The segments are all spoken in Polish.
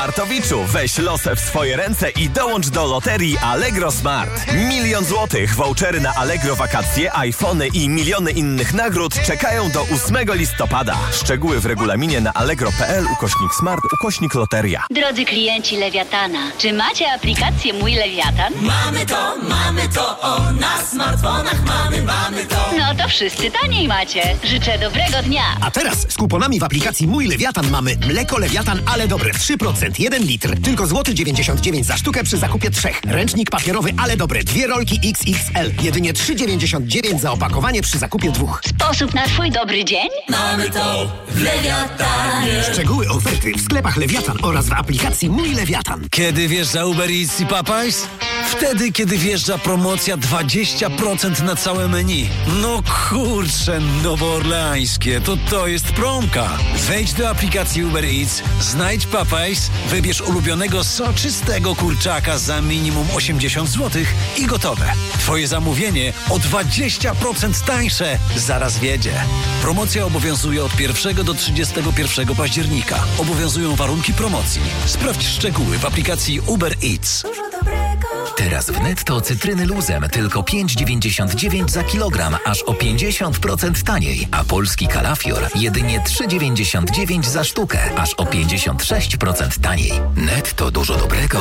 Smartowiczu, weź losę w swoje ręce i dołącz do loterii Allegro Smart. 1 000 000 złotych, vouchery na Allegro wakacje, iPhony i miliony innych nagród czekają do 8 listopada. Szczegóły w regulaminie na allegro.pl/smart/loteria. Drodzy klienci Lewiatana, czy macie aplikację Mój Lewiatan? Mamy to, o, na smartfonach mamy to. No to wszyscy taniej macie. Życzę dobrego dnia. A teraz z kuponami w aplikacji Mój Lewiatan mamy mleko Lewiatan, ale dobre 3%, 1 litr. Tylko złoty 99 za sztukę przy zakupie 3. Ręcznik papierowy, ale dobre 2 rolki XXL. Jedynie 3,99 za opakowanie przy zakupie 2. Sposób na twój dobry dzień? Mamy to w Lewiatanie. Szczegóły oferty w sklepach Lewiatan oraz w aplikacji Mój Lewiatan. Kiedy wjeżdża Uber Eats i Popeyes? Wtedy, kiedy wjeżdża promocja 20% na całe menu. No kurczę, nowoorleańskie, to jest promka. Wejdź do aplikacji Uber Eats, znajdź Popeyes, wybierz ulubionego soczystego kurczaka za minimum 80 zł i gotowe. Twoje zamówienie o 20% tańsze zaraz wiedzie. Promocja obowiązuje od 1 do 31 października. Obowiązują warunki promocji. Sprawdź szczegóły w aplikacji Uber Eats. Teraz w Netto cytryny luzem tylko 5,99 za kilogram, aż o 50% taniej, a polski kalafior jedynie 3,99 za sztukę, aż o 56% taniej. Netto dużo dobrego.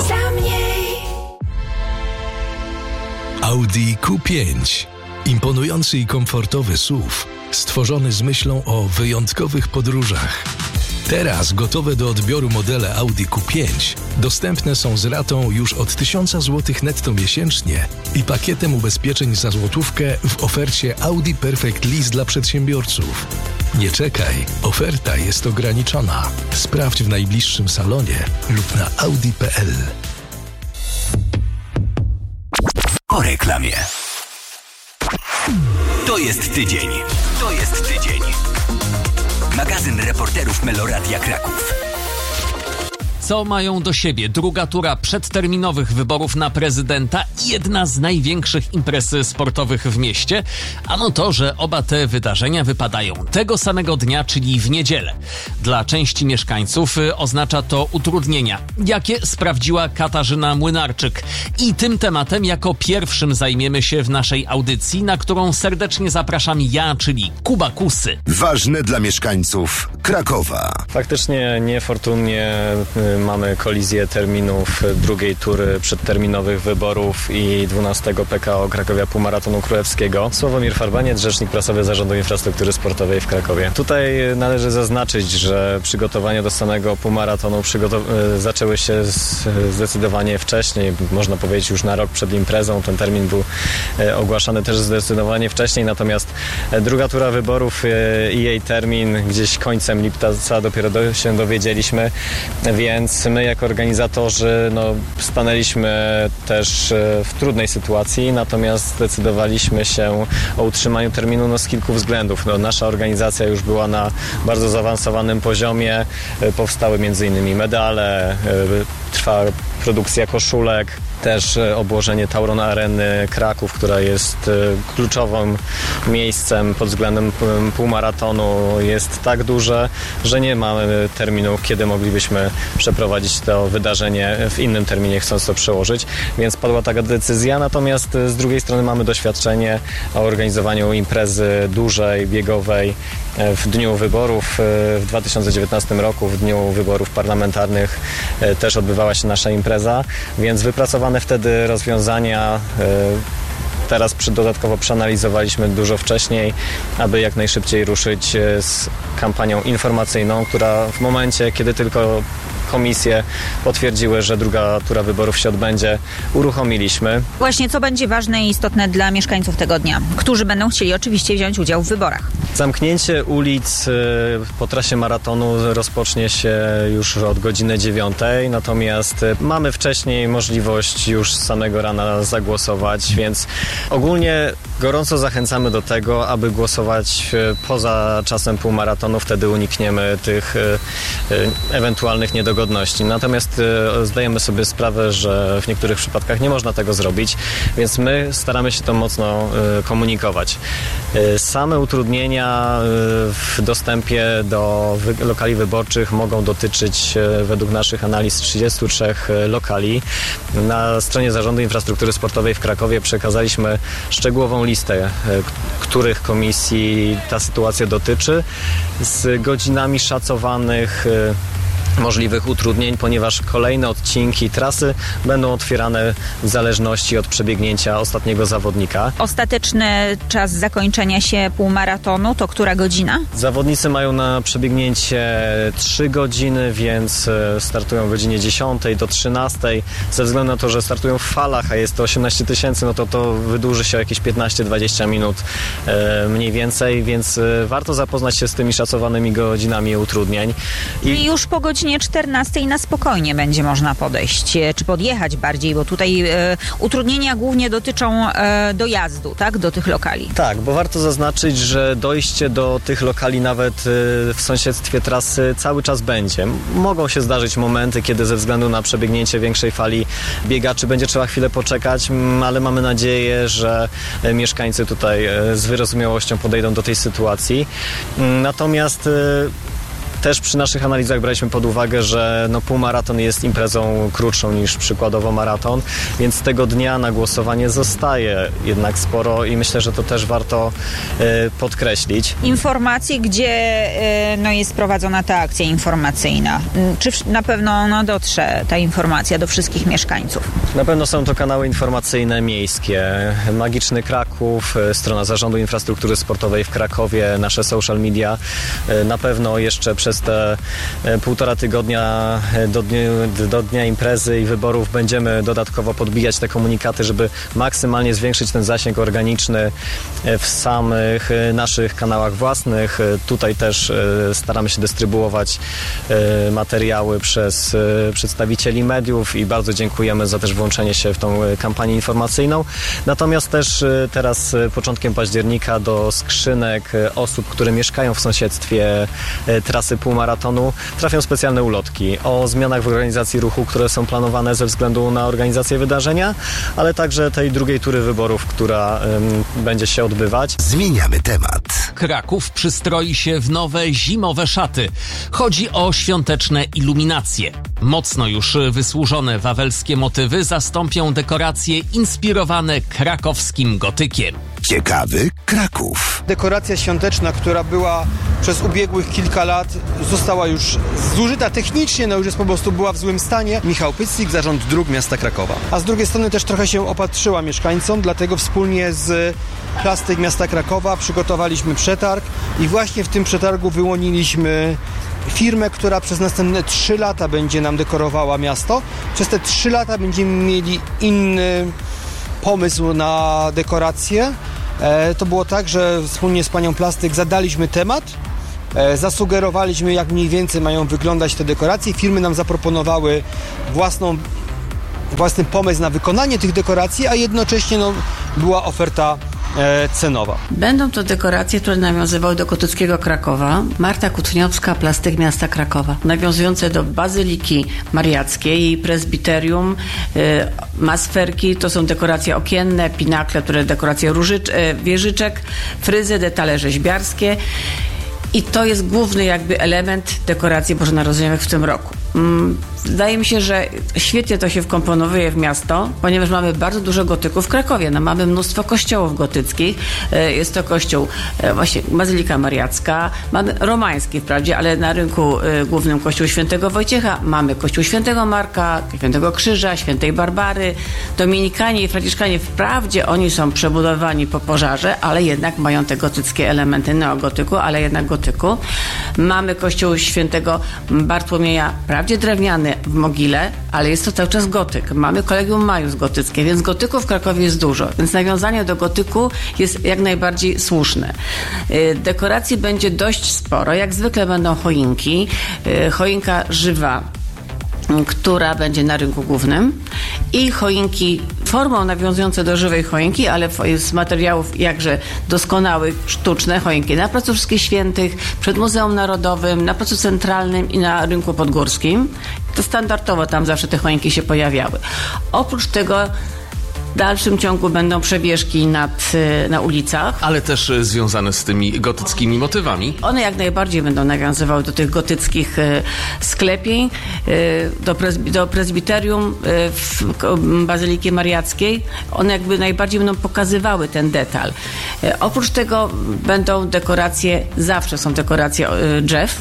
Audi Q5. Imponujący i komfortowy SUV, stworzony z myślą o wyjątkowych podróżach. Teraz gotowe do odbioru modele Audi Q5 dostępne są z ratą już od 1000 zł netto miesięcznie i pakietem ubezpieczeń za złotówkę w ofercie Audi Perfect Lease dla przedsiębiorców. Nie czekaj, oferta jest ograniczona. Sprawdź w najbliższym salonie lub na audi.pl. Po reklamie. To jest tydzień. Magazyn reporterów Meloradia Kraków. Co mają do siebie druga tura przedterminowych wyborów na prezydenta i jedna z największych imprez sportowych w mieście? Ano to, że oba te wydarzenia wypadają tego samego dnia, czyli w niedzielę. Dla części mieszkańców oznacza to utrudnienia, jakie sprawdziła Katarzyna Młynarczyk. I tym tematem jako pierwszym zajmiemy się w naszej audycji, na którą serdecznie zapraszam ja, czyli Kuba Kusy. Ważne dla mieszkańców Krakowa. Faktycznie niefortunnie mamy kolizję terminów drugiej tury przedterminowych wyborów i 12 PKO Krakowia Półmaratonu Królewskiego. Sławomir Farbaniec, rzecznik prasowy Zarządu Infrastruktury Sportowej w Krakowie. Tutaj należy zaznaczyć, że przygotowania do samego półmaratonu zaczęły się zdecydowanie wcześniej, można powiedzieć już na rok przed imprezą. Ten termin był ogłaszany też zdecydowanie wcześniej, natomiast druga tura wyborów i jej termin gdzieś końcem lipca dopiero się dowiedzieliśmy, więc my jako organizatorzy stanęliśmy też w trudnej sytuacji, natomiast zdecydowaliśmy się o utrzymaniu terminu z kilku względów. Nasza organizacja już była na bardzo zaawansowanym poziomie, powstały m.in. medale, trwa produkcja koszulek, też obłożenie Tauron Areny Kraków, która jest kluczowym miejscem pod względem półmaratonu, jest tak duże, że nie mamy terminu, kiedy moglibyśmy przeprowadzić to wydarzenie w innym terminie, chcąc to przełożyć, więc padła taka decyzja. Natomiast z drugiej strony mamy doświadczenie o organizowaniu imprezy dużej, biegowej w dniu wyborów. W 2019 roku, w dniu wyborów parlamentarnych też odbywała się nasza impreza, więc wypracowane wtedy rozwiązania teraz dodatkowo przeanalizowaliśmy dużo wcześniej, aby jak najszybciej ruszyć z kampanią informacyjną, która w momencie, kiedy tylko komisje potwierdziły, że druga tura wyborów się odbędzie, uruchomiliśmy. Właśnie co będzie ważne i istotne dla mieszkańców tego dnia, którzy będą chcieli oczywiście wziąć udział w wyborach? Zamknięcie ulic po trasie maratonu rozpocznie się już od godziny 9, natomiast mamy wcześniej możliwość już z samego rana zagłosować, więc ogólnie gorąco zachęcamy do tego, aby głosować poza czasem półmaratonu, wtedy unikniemy tych ewentualnych niedogodności niedogodności. Natomiast zdajemy sobie sprawę, że w niektórych przypadkach nie można tego zrobić, więc my staramy się to mocno komunikować. Same utrudnienia w dostępie do lokali wyborczych mogą dotyczyć według naszych analiz 33 lokali. Na stronie Zarządu Infrastruktury Sportowej w Krakowie przekazaliśmy szczegółową listę, których komisji ta sytuacja dotyczy, z godzinami szacowanych możliwych utrudnień, ponieważ kolejne odcinki trasy będą otwierane w zależności od przebiegnięcia ostatniego zawodnika. Ostateczny czas zakończenia się półmaratonu to która godzina? Zawodnicy mają na przebiegnięcie 3 godziny, więc startują o godzinie 10 do 13. Ze względu na to, że startują w falach, a jest to 18 000, no to wydłuży się o jakieś 15-20 minut mniej więcej, więc warto zapoznać się z tymi szacowanymi godzinami utrudnień. I już po godzinie 14 na spokojnie będzie można podejść, czy podjechać bardziej, bo tutaj utrudnienia głównie dotyczą dojazdu, tak, do tych lokali. Tak, bo warto zaznaczyć, że dojście do tych lokali nawet w sąsiedztwie trasy cały czas będzie. Mogą się zdarzyć momenty, kiedy ze względu na przebiegnięcie większej fali biegaczy będzie trzeba chwilę poczekać, ale mamy nadzieję, że mieszkańcy tutaj z wyrozumiałością podejdą do tej sytuacji. Natomiast też przy naszych analizach braliśmy pod uwagę, że półmaraton jest imprezą krótszą niż przykładowo maraton, więc tego dnia na głosowanie zostaje jednak sporo i myślę, że to też warto podkreślić. Informacje, gdzie jest prowadzona ta akcja informacyjna. Czy na pewno dotrze ta informacja do wszystkich mieszkańców? Na pewno są to kanały informacyjne miejskie. Magiczny Kraków, strona Zarządu Infrastruktury Sportowej w Krakowie, nasze social media. Na pewno jeszcze przez te 1,5 tygodnia do dnia imprezy i wyborów będziemy dodatkowo podbijać te komunikaty, żeby maksymalnie zwiększyć ten zasięg organiczny w samych naszych kanałach własnych. Tutaj też staramy się dystrybuować materiały przez przedstawicieli mediów i bardzo dziękujemy za też włączenie się w tą kampanię informacyjną. Natomiast też teraz początkiem października do skrzynek osób, które mieszkają w sąsiedztwie trasy półmaratonu trafią specjalne ulotki o zmianach w organizacji ruchu, które są planowane ze względu na organizację wydarzenia, ale także tej drugiej tury wyborów, która będzie się odbywać. Zmieniamy temat. Kraków przystroi się w nowe zimowe szaty. Chodzi o świąteczne iluminacje. Mocno już wysłużone wawelskie motywy zastąpią dekoracje inspirowane krakowskim gotykiem. Ciekawy Kraków. Dekoracja świąteczna, która była przez ubiegłych kilka lat, została już zużyta technicznie, już jest po prostu była w złym stanie. Michał Pyclik, Zarząd Dróg Miasta Krakowa. A z drugiej strony też trochę się opatrzyła mieszkańcom, dlatego wspólnie z Plastyk Miasta Krakowa przygotowaliśmy przetarg i właśnie w tym przetargu wyłoniliśmy firmę, która przez następne 3 lata będzie nam dekorowała miasto. Przez te 3 lata będziemy mieli inny pomysł na dekorację. To było tak, że wspólnie z panią Plastyk zadaliśmy temat, zasugerowaliśmy, jak mniej więcej mają wyglądać te dekoracje. Firmy nam zaproponowały własny pomysł na wykonanie tych dekoracji, a jednocześnie była oferta cenowa. Będą to dekoracje, które nawiązywały do gotyckiego Krakowa. Marta Kutniowska, Plastyk Miasta Krakowa. Nawiązujące do Bazyliki Mariackiej, jej prezbiterium, masferki, to są dekoracje okienne, pinakle, które dekoracje wieżyczek, fryzy, detale rzeźbiarskie. I to jest główny element dekoracji bożonarodzeniowych w tym roku. Wydaje mi się, że świetnie to się wkomponowuje w miasto, ponieważ mamy bardzo dużo gotyków w Krakowie. Mamy mnóstwo kościołów gotyckich. Jest to kościół właśnie Bazylika Mariacka, mamy romański wprawdzie, ale na rynku głównym kościół Świętego Wojciecha, mamy kościół Świętego Marka, Świętego Krzyża, Świętej Barbary, Dominikanie i Franciszkanie. Wprawdzie oni są przebudowani po pożarze, ale jednak mają te gotyckie elementy neogotyku, ale jednak gotyku. Mamy kościół Świętego Bartłomieja, wprawdzie drewniany w Mogile, ale jest to cały czas gotyk. Mamy Kolegium Majus gotyckie, więc gotyku w Krakowie jest dużo, więc nawiązanie do gotyku jest jak najbardziej słuszne. Dekoracji będzie dość sporo, jak zwykle będą choinki, choinka żywa, która będzie na rynku głównym i choinki formą nawiązującą do żywej choinki, ale z materiałów jakże doskonałych, sztuczne choinki na Placu Wszystkich Świętych, przed Muzeum Narodowym, na Placu Centralnym i na Rynku Podgórskim. To standardowo tam zawsze te choinki się pojawiały. Oprócz tego w dalszym ciągu będą przewieszki na ulicach. Ale też związane z tymi gotyckimi motywami. One jak najbardziej będą nawiązywały do tych gotyckich sklepień, do prezbiterium w Bazyliki Mariackiej. One jakby najbardziej będą pokazywały ten detal. Oprócz tego będą dekoracje, zawsze są dekoracje drzew.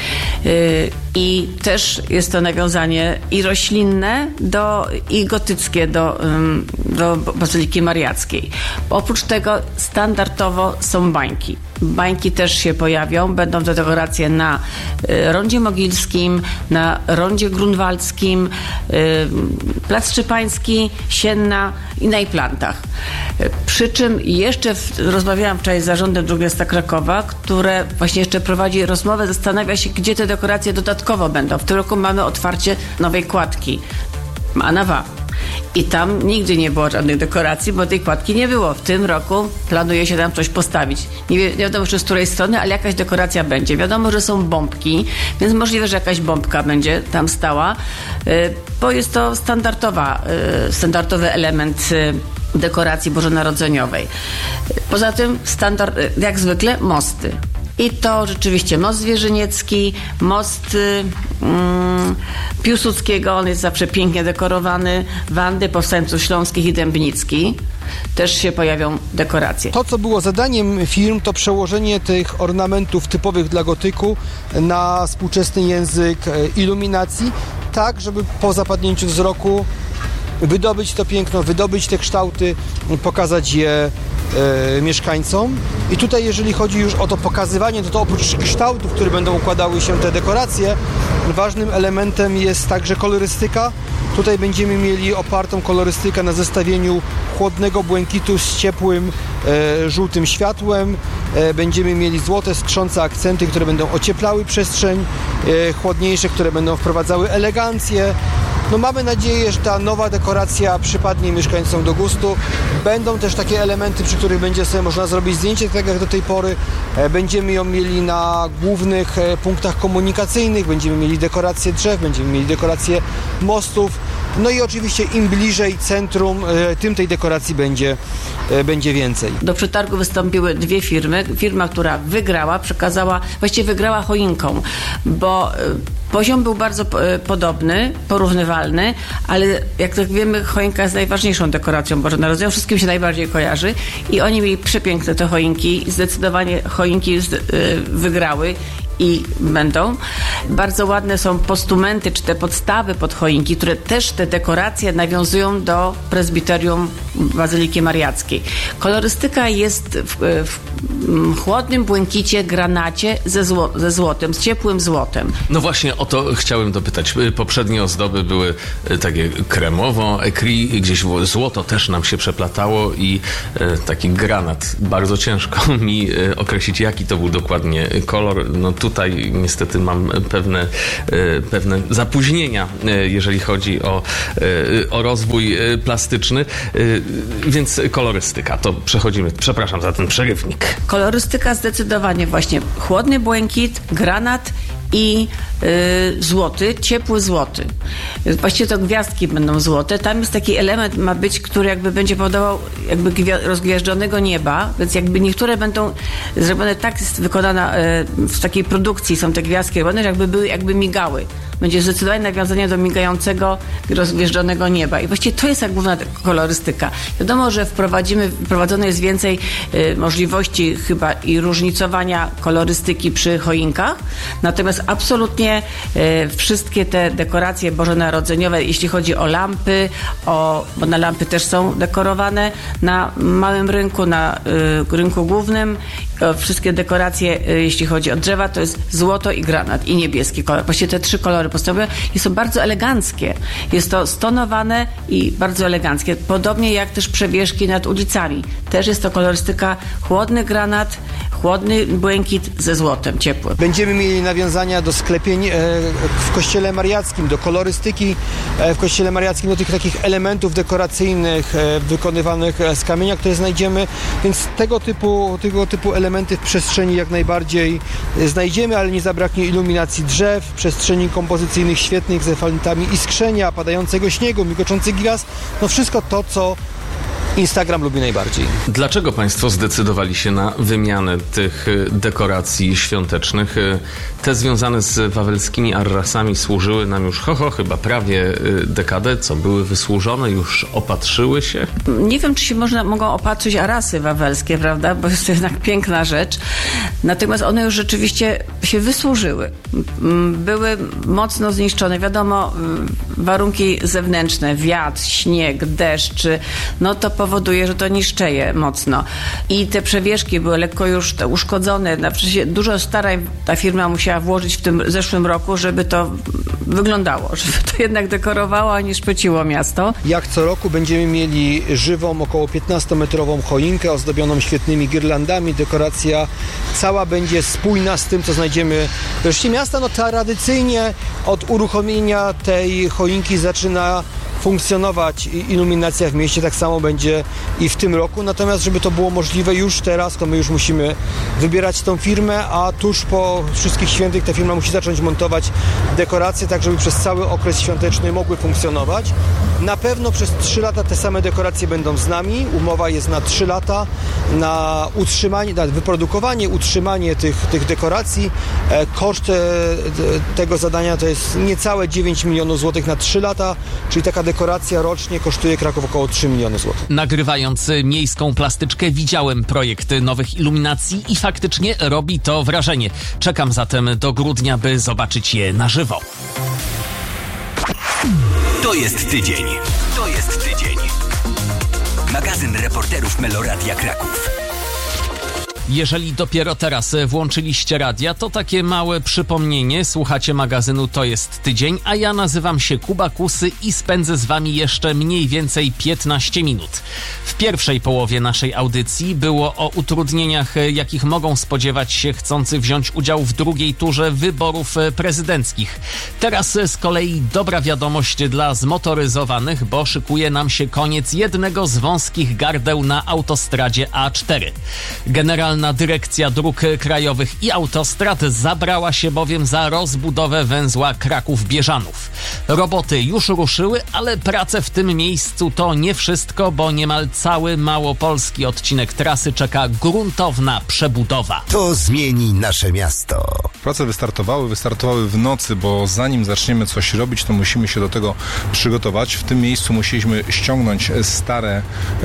I też jest to nawiązanie i roślinne i gotyckie do Bazyliki Mariackiej. Oprócz tego standardowo są bańki. Bańki też się pojawią, będą to dekoracje na Rondzie Mogilskim, na Rondzie Grunwaldzkim, Plac Szczepański, Sienna i na Plantach. Przy czym jeszcze rozmawiałam wczoraj z zarządem Dróg Miasta Krakowa, które właśnie jeszcze prowadzi rozmowę, zastanawia się, gdzie te dekoracje dodatkowo będą. W tym roku mamy otwarcie nowej kładki Anawa. I tam nigdy nie było żadnych dekoracji, bo tej kładki nie było. W tym roku planuje się tam coś postawić. Nie wiadomo jeszcze z której strony, ale jakaś dekoracja będzie. Wiadomo, że są bombki, więc możliwe, że jakaś bombka będzie tam stała, bo jest to standardowy element dekoracji bożonarodzeniowej. Poza tym jak zwykle mosty. I to rzeczywiście most Zwierzyniecki, most Piłsudskiego, on jest zawsze pięknie dekorowany, Wandy, Powstańców Śląskich i Dębnicki. Też się pojawią dekoracje. To, co było zadaniem firm, to przełożenie tych ornamentów typowych dla gotyku na współczesny język iluminacji, tak, żeby po zapadnięciu wzroku wydobyć to piękno, wydobyć te kształty, pokazać je mieszkańcom. I tutaj, jeżeli chodzi już o to pokazywanie, to oprócz kształtów, które będą układały się te dekoracje, ważnym elementem jest także kolorystyka. Tutaj będziemy mieli opartą kolorystykę na zestawieniu chłodnego błękitu z ciepłym żółtym światłem. Będziemy mieli złote, skrzące akcenty, które będą ocieplały przestrzeń, chłodniejsze, które będą wprowadzały elegancję. No mamy nadzieję, że ta nowa dekoracja przypadnie mieszkańcom do gustu. Będą też takie elementy, przy których będzie sobie można zrobić zdjęcie, tak jak do tej pory. Będziemy ją mieli na głównych punktach komunikacyjnych, będziemy mieli dekoracje drzew, będziemy mieli dekoracje mostów. No i oczywiście im bliżej centrum, tym tej dekoracji będzie więcej. Do przetargu wystąpiły dwie firmy. Firma, która wygrała choinką, bo poziom był bardzo podobny, porównywalny, ale jak tak wiemy, choinka jest najważniejszą dekoracją bożonarodzeniową, wszystkim się najbardziej kojarzy i oni mieli przepiękne te choinki, zdecydowanie choinki wygrały i będą. Bardzo ładne są postumenty, czy te podstawy pod choinki, które też te dekoracje nawiązują do prezbiterium Bazyliki Mariackiej. Kolorystyka jest w chłodnym błękicie, granacie ze złotem, z ciepłym złotem. No właśnie o to chciałem dopytać. Poprzednie ozdoby były takie kremowo, écrit, gdzieś złoto też nam się przeplatało i taki granat. Bardzo ciężko mi określić, jaki to był dokładnie kolor. No tutaj niestety mam pewne zapóźnienia, jeżeli chodzi o rozwój plastyczny, więc kolorystyka. To przechodzimy, przepraszam za ten przerywnik. Kolorystyka zdecydowanie właśnie chłodny błękit, granat i złoty, ciepły złoty. Właściwie to gwiazdki będą złote. Tam jest taki element ma być, który jakby będzie powodował rozgwiażdżonego nieba, więc jakby niektóre będą zrobione tak, jest wykonana w takiej produkcji, są te gwiazdki robione, że jakby migały. Będzie zdecydowanie nawiązanie do migającego, rozgwieżdżonego nieba. I właściwie to jest jak główna kolorystyka. Wiadomo, że wprowadzone jest więcej możliwości chyba i różnicowania kolorystyki przy choinkach. Natomiast absolutnie wszystkie te dekoracje bożonarodzeniowe, jeśli chodzi o lampy, bo na lampy też są dekorowane na małym rynku, na rynku głównym. Wszystkie dekoracje, jeśli chodzi o drzewa, to jest złoto i granat i niebieski kolor. Właściwie te trzy kolory postępują i są bardzo eleganckie. Jest to stonowane i bardzo eleganckie. Podobnie jak też przewieszki nad ulicami. Też jest to kolorystyka chłodny granat, chłodny błękit ze złotem ciepłym. Będziemy mieli nawiązania do sklepień w Kościele Mariackim, do kolorystyki w Kościele Mariackim, do tych takich elementów dekoracyjnych wykonywanych z kamienia, które znajdziemy, więc tego typu elementy w przestrzeni jak najbardziej znajdziemy, ale nie zabraknie iluminacji drzew, przestrzeni kompozycyjnych świetnych z efektami iskrzenia, padającego śniegu, migoczących gwiazd, no wszystko to, co Instagram lubi najbardziej. Dlaczego Państwo zdecydowali się na wymianę tych dekoracji świątecznych? Te związane z wawelskimi arrasami służyły nam już chyba prawie dekadę, co były wysłużone, już opatrzyły się? Nie wiem, czy się mogą opatrzyć arasy wawelskie, prawda, bo jest to jednak piękna rzecz. Natomiast one już rzeczywiście się wysłużyły. Były mocno zniszczone. Wiadomo, warunki zewnętrzne, wiatr, śnieg, deszcz, no to powoduje, że to niszczeje mocno. I te przewieszki były lekko już uszkodzone. Dużo starań ta firma musiała włożyć w tym zeszłym roku, żeby to wyglądało, żeby to jednak dekorowało, a nie szpeciło miasto. Jak co roku będziemy mieli żywą, około 15-metrową choinkę ozdobioną świetnymi girlandami. Dekoracja cała będzie spójna z tym, co znajdziemy w reszcie miasta. No tradycyjnie od uruchomienia tej choinki zaczyna funkcjonować iluminacja w mieście, tak samo będzie i w tym roku. Natomiast, żeby to było możliwe już teraz, to my już musimy wybierać tą firmę, a tuż po Wszystkich Świętych ta firma musi zacząć montować dekoracje, tak żeby przez cały okres świąteczny mogły funkcjonować. Na pewno przez 3 lata te same dekoracje będą z nami. Umowa jest na 3 lata na utrzymanie, na wyprodukowanie, utrzymanie tych dekoracji. Koszt tego zadania to jest niecałe 9 milionów złotych na 3 lata, czyli taka dekoracja rocznie kosztuje Kraków około 3 miliony złotych. Nagrywając miejską plastyczkę, widziałem projekt nowych iluminacji i faktycznie robi to wrażenie. Czekam zatem do grudnia, by zobaczyć je na żywo. To jest tydzień. To jest tydzień. Magazyn reporterów Meloradia Kraków. Jeżeli dopiero teraz włączyliście radia, to takie małe przypomnienie. Słuchacie magazynu To jest tydzień, a ja nazywam się Kuba Kusy i spędzę z wami jeszcze mniej więcej 15 minut. W pierwszej połowie naszej audycji było o utrudnieniach, jakich mogą spodziewać się chcący wziąć udział w drugiej turze wyborów prezydenckich. Teraz z kolei dobra wiadomość dla zmotoryzowanych, bo szykuje nam się koniec jednego z wąskich gardeł na autostradzie A4. Generalna Dyrekcja Dróg Krajowych i Autostrad zabrała się bowiem za rozbudowę węzła Kraków-Bieżanów. Roboty już ruszyły, ale prace w tym miejscu to nie wszystko, bo niemal cały małopolski odcinek trasy czeka gruntowna przebudowa. To zmieni nasze miasto. Prace wystartowały w nocy, bo zanim zaczniemy coś robić, to musimy się do tego przygotować. W tym miejscu musieliśmy ściągnąć stare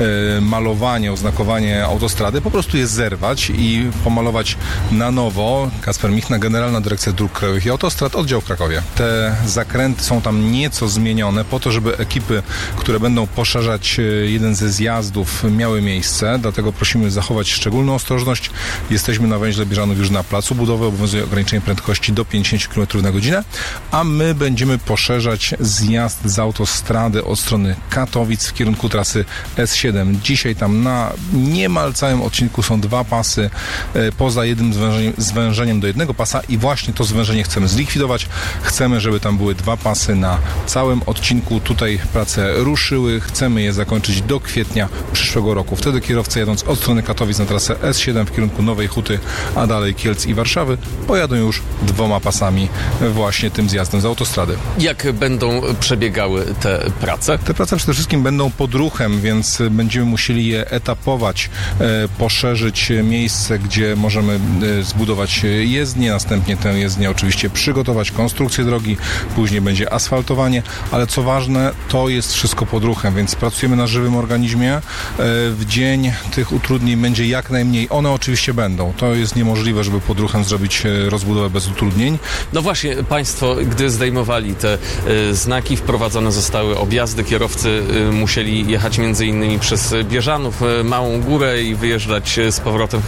malowanie, oznakowanie autostrady, po prostu je zerwać i pomalować na nowo. Kasper Michna, Generalna Dyrekcja Dróg Krajowych i Autostrad, oddział w Krakowie. Te zakręty są tam nieco zmienione po to, żeby ekipy, które będą poszerzać jeden ze zjazdów, miały miejsce, dlatego prosimy zachować szczególną ostrożność. Jesteśmy na węźle Bieżanów już na placu budowy, obowiązuje ograniczenie prędkości do 50 km na godzinę, a my będziemy poszerzać zjazd z autostrady od strony Katowic w kierunku trasy S7. Dzisiaj tam na niemal całym odcinku są 2 pasy, poza jednym zwężeniem do jednego pasa i właśnie to zwężenie chcemy zlikwidować. Chcemy, żeby tam były 2 pasy na całym odcinku. Tutaj prace ruszyły. Chcemy je zakończyć do kwietnia przyszłego roku. Wtedy kierowcy jadąc od strony Katowic na trasę S7 w kierunku Nowej Huty, a dalej Kielc i Warszawy, pojadą już 2 pasami właśnie tym zjazdem z autostrady. Jak będą przebiegały te prace? Te prace przede wszystkim będą pod ruchem, więc będziemy musieli je etapować, poszerzyć miejsce, gdzie możemy zbudować jezdnię, następnie tę jezdnię oczywiście przygotować, konstrukcję drogi, później będzie asfaltowanie, ale co ważne, to jest wszystko pod ruchem, więc pracujemy na żywym organizmie. W dzień tych utrudnień będzie jak najmniej. One oczywiście będą. To jest niemożliwe, żeby pod ruchem zrobić rozbudowę bez utrudnień. No właśnie, państwo, gdy zdejmowali te znaki, wprowadzone zostały objazdy. Kierowcy musieli jechać między innymi przez Bieżanów, Małą Górę i wyjeżdżać z powrotem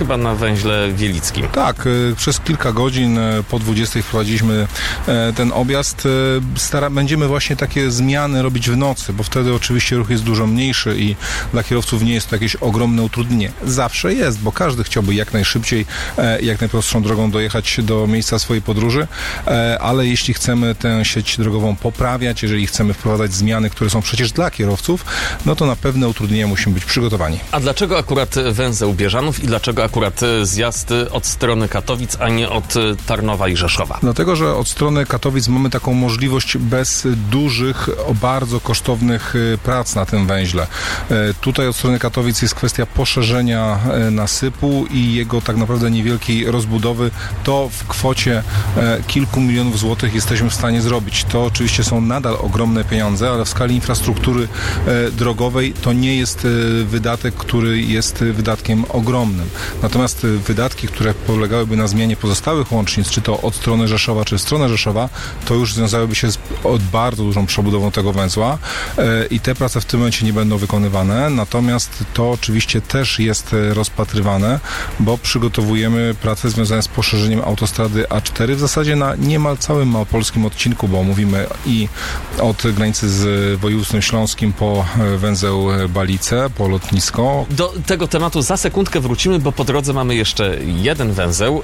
chyba na węźle wielickim. Tak, przez kilka godzin po 20 wprowadziliśmy ten objazd. Będziemy właśnie takie zmiany robić w nocy, bo wtedy oczywiście ruch jest dużo mniejszy i dla kierowców nie jest to jakieś ogromne utrudnienie. Zawsze jest, bo każdy chciałby jak najszybciej, jak najprostszą drogą dojechać do miejsca swojej podróży, ale jeśli chcemy tę sieć drogową poprawiać, jeżeli chcemy wprowadzać zmiany, które są przecież dla kierowców, no to na pewne utrudnienia musimy być przygotowani. A dlaczego akurat węzeł Bieżanów i dlaczego akurat zjazd od strony Katowic, a nie od Tarnowa i Rzeszowa? Dlatego, że od strony Katowic mamy taką możliwość bez dużych, bardzo kosztownych prac na tym węźle. Tutaj od strony Katowic jest kwestia poszerzenia nasypu i jego tak naprawdę niewielkiej rozbudowy. To w kwocie kilku milionów złotych jesteśmy w stanie zrobić. To oczywiście są nadal ogromne pieniądze, ale w skali infrastruktury drogowej to nie jest wydatek, który jest wydatkiem ogromnym. Natomiast wydatki, które polegałyby na zmianie pozostałych łącznic, czy to od strony Rzeszowa, czy w stronę Rzeszowa, to już związałyby się z bardzo dużą przebudową tego węzła i te prace w tym momencie nie będą wykonywane. Natomiast to oczywiście też jest rozpatrywane, bo przygotowujemy prace związane z poszerzeniem autostrady A4 w zasadzie na niemal całym małopolskim odcinku, bo mówimy i od granicy z województwem śląskim po węzeł Balice, po lotnisko. Do tego tematu za sekundkę wrócimy, bo po drodze mamy jeszcze jeden węzeł,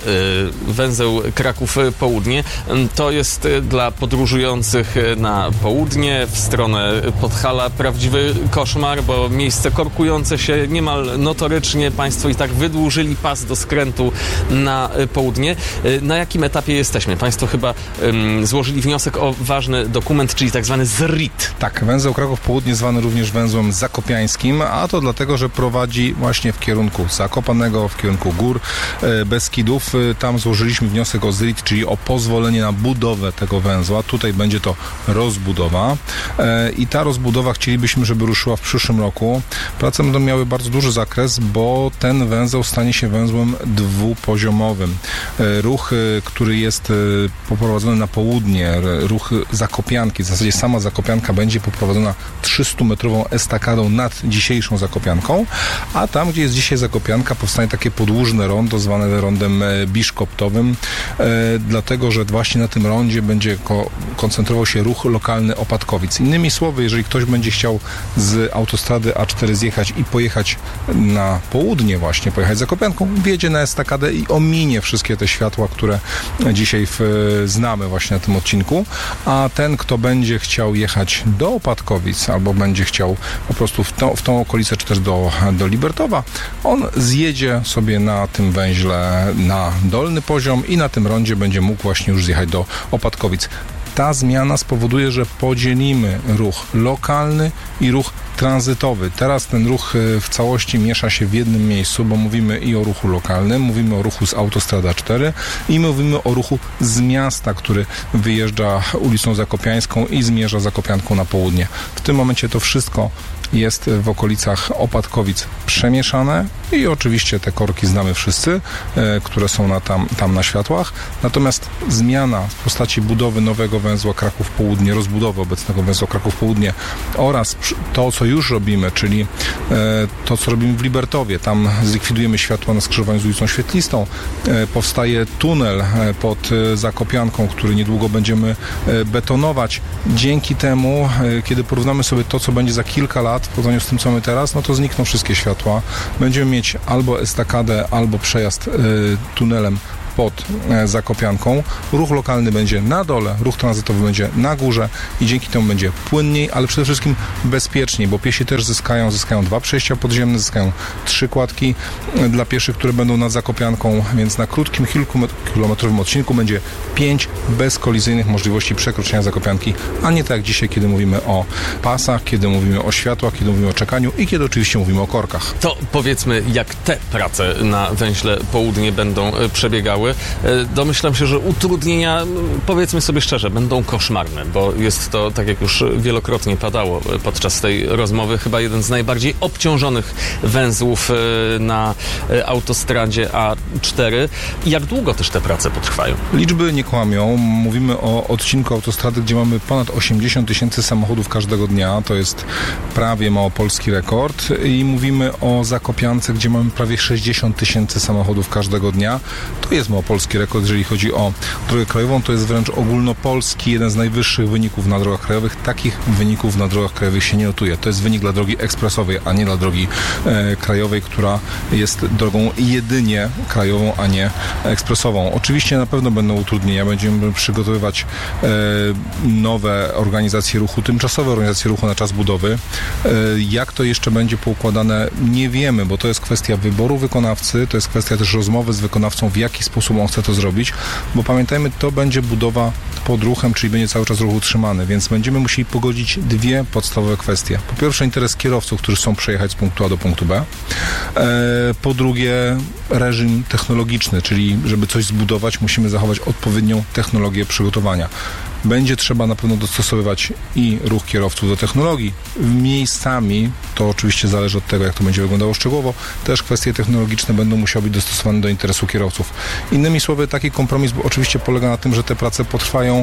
węzeł Kraków Południe. To jest dla podróżujących na południe, w stronę Podhala prawdziwy koszmar, bo miejsce korkujące się niemal notorycznie. Państwo i tak wydłużyli pas do skrętu na południe. Na jakim etapie jesteśmy? Państwo chyba złożyli wniosek o ważny dokument, czyli tak zwany ZRIT. Tak, węzeł Kraków Południe zwany również węzłem zakopiańskim, a to dlatego, że prowadzi właśnie w kierunku Zakopanego, w kierunku gór Beskidów. Tam złożyliśmy wniosek o ZRIT, czyli o pozwolenie na budowę tego węzła. Tutaj będzie to rozbudowa i ta rozbudowa chcielibyśmy, żeby ruszyła w przyszłym roku. Prace będą miały bardzo duży zakres, bo ten węzeł stanie się węzłem dwupoziomowym. Ruch, który jest poprowadzony na południe, ruch Zakopianki, w zasadzie sama Zakopianka będzie poprowadzona 300-metrową estakadą nad dzisiejszą Zakopianką, a tam, gdzie jest dzisiaj Zakopianka, powstanie takie podłużne rondo, zwane rondem biszkoptowym, dlatego, że właśnie na tym rondzie będzie koncentrował się ruch lokalny Opatkowic. Innymi słowy, jeżeli ktoś będzie chciał z autostrady A4 zjechać i pojechać na południe właśnie, pojechać Zakopianką, wjedzie na estakadę i ominie wszystkie te światła, które dzisiaj znamy właśnie na tym odcinku, a ten, kto będzie chciał jechać do Opatkowic albo będzie chciał po prostu w tą okolicę, czy też do Libertowa, on zjedzie sobie na tym węźle na dolny poziom i na tym rondzie będzie mógł właśnie już zjechać do Opatkowic. Ta zmiana spowoduje, że podzielimy ruch lokalny i ruch tranzytowy. Teraz ten ruch w całości miesza się w jednym miejscu, bo mówimy i o ruchu lokalnym, mówimy o ruchu z autostrady A4 i mówimy o ruchu z miasta, który wyjeżdża ulicą Zakopiańską i zmierza Zakopianką na południe. W tym momencie to wszystko jest w okolicach Opatkowic przemieszane i oczywiście te korki znamy wszyscy, które są tam na światłach. Natomiast zmiana w postaci budowy nowego węzła Kraków Południe, rozbudowy obecnego węzła Kraków Południe oraz to, co już robimy, czyli to, co robimy w Libertowie. Tam zlikwidujemy światła na skrzyżowaniu z ulicą Świetlistą. Powstaje tunel pod Zakopianką, który niedługo będziemy betonować. Dzięki temu, kiedy porównamy sobie to, co będzie za kilka lat w porównaniu z tym, co my teraz, no to znikną wszystkie światła. Będziemy mieć albo estakadę, albo przejazd tunelem pod Zakopianką. Ruch lokalny będzie na dole, ruch tranzytowy będzie na górze i dzięki temu będzie płynniej, ale przede wszystkim bezpieczniej, bo piesi też zyskają 2 przejścia podziemne, zyskają 3 kładki dla pieszych, które będą nad Zakopianką, więc na krótkim, kilkukilometrowym odcinku będzie 5 bezkolizyjnych możliwości przekroczenia Zakopianki, a nie tak jak dzisiaj, kiedy mówimy o pasach, kiedy mówimy o światłach, kiedy mówimy o czekaniu i kiedy oczywiście mówimy o korkach. To powiedzmy, jak te prace na węźle Południe będą przebiegały. trwały, domyślam się, że utrudnienia, powiedzmy sobie szczerze, będą koszmarne, bo jest to, tak jak już wielokrotnie padało podczas tej rozmowy, chyba jeden z najbardziej obciążonych węzłów na autostradzie A4. Jak długo też te prace potrwają? Liczby nie kłamią. Mówimy o odcinku autostrady, gdzie mamy ponad 80 000 samochodów każdego dnia. To jest prawie małopolski rekord. I mówimy o Zakopiance, gdzie mamy prawie 60 000 samochodów każdego dnia. To jest małopolski rekord, jeżeli chodzi o drogę krajową. To jest wręcz ogólnopolski, jeden z najwyższych wyników na drogach krajowych. Takich wyników na drogach krajowych się nie notuje. To jest wynik dla drogi ekspresowej, a nie dla drogi krajowej, która jest drogą jedynie krajową, a nie ekspresową. Oczywiście na pewno będą utrudnienia. Będziemy przygotowywać nowe organizacje ruchu, tymczasowe organizacje ruchu na czas budowy. Jak to jeszcze będzie poukładane, nie wiemy, bo to jest kwestia wyboru wykonawcy, to jest kwestia też rozmowy z wykonawcą, w jaki sposób on chce to zrobić, bo pamiętajmy, to będzie budowa pod ruchem, czyli będzie cały czas ruch utrzymany, więc będziemy musieli pogodzić dwie podstawowe kwestie. Po pierwsze interes kierowców, którzy chcą przejechać z punktu A do punktu B. Po drugie reżim technologiczny, czyli żeby coś zbudować, musimy zachować odpowiednią technologię przygotowania. Będzie trzeba na pewno dostosowywać i ruch kierowców do technologii. Miejscami, to oczywiście zależy od tego, jak to będzie wyglądało szczegółowo, też kwestie technologiczne będą musiały być dostosowane do interesu kierowców. Innymi słowy, taki kompromis oczywiście polega na tym, że te prace potrwają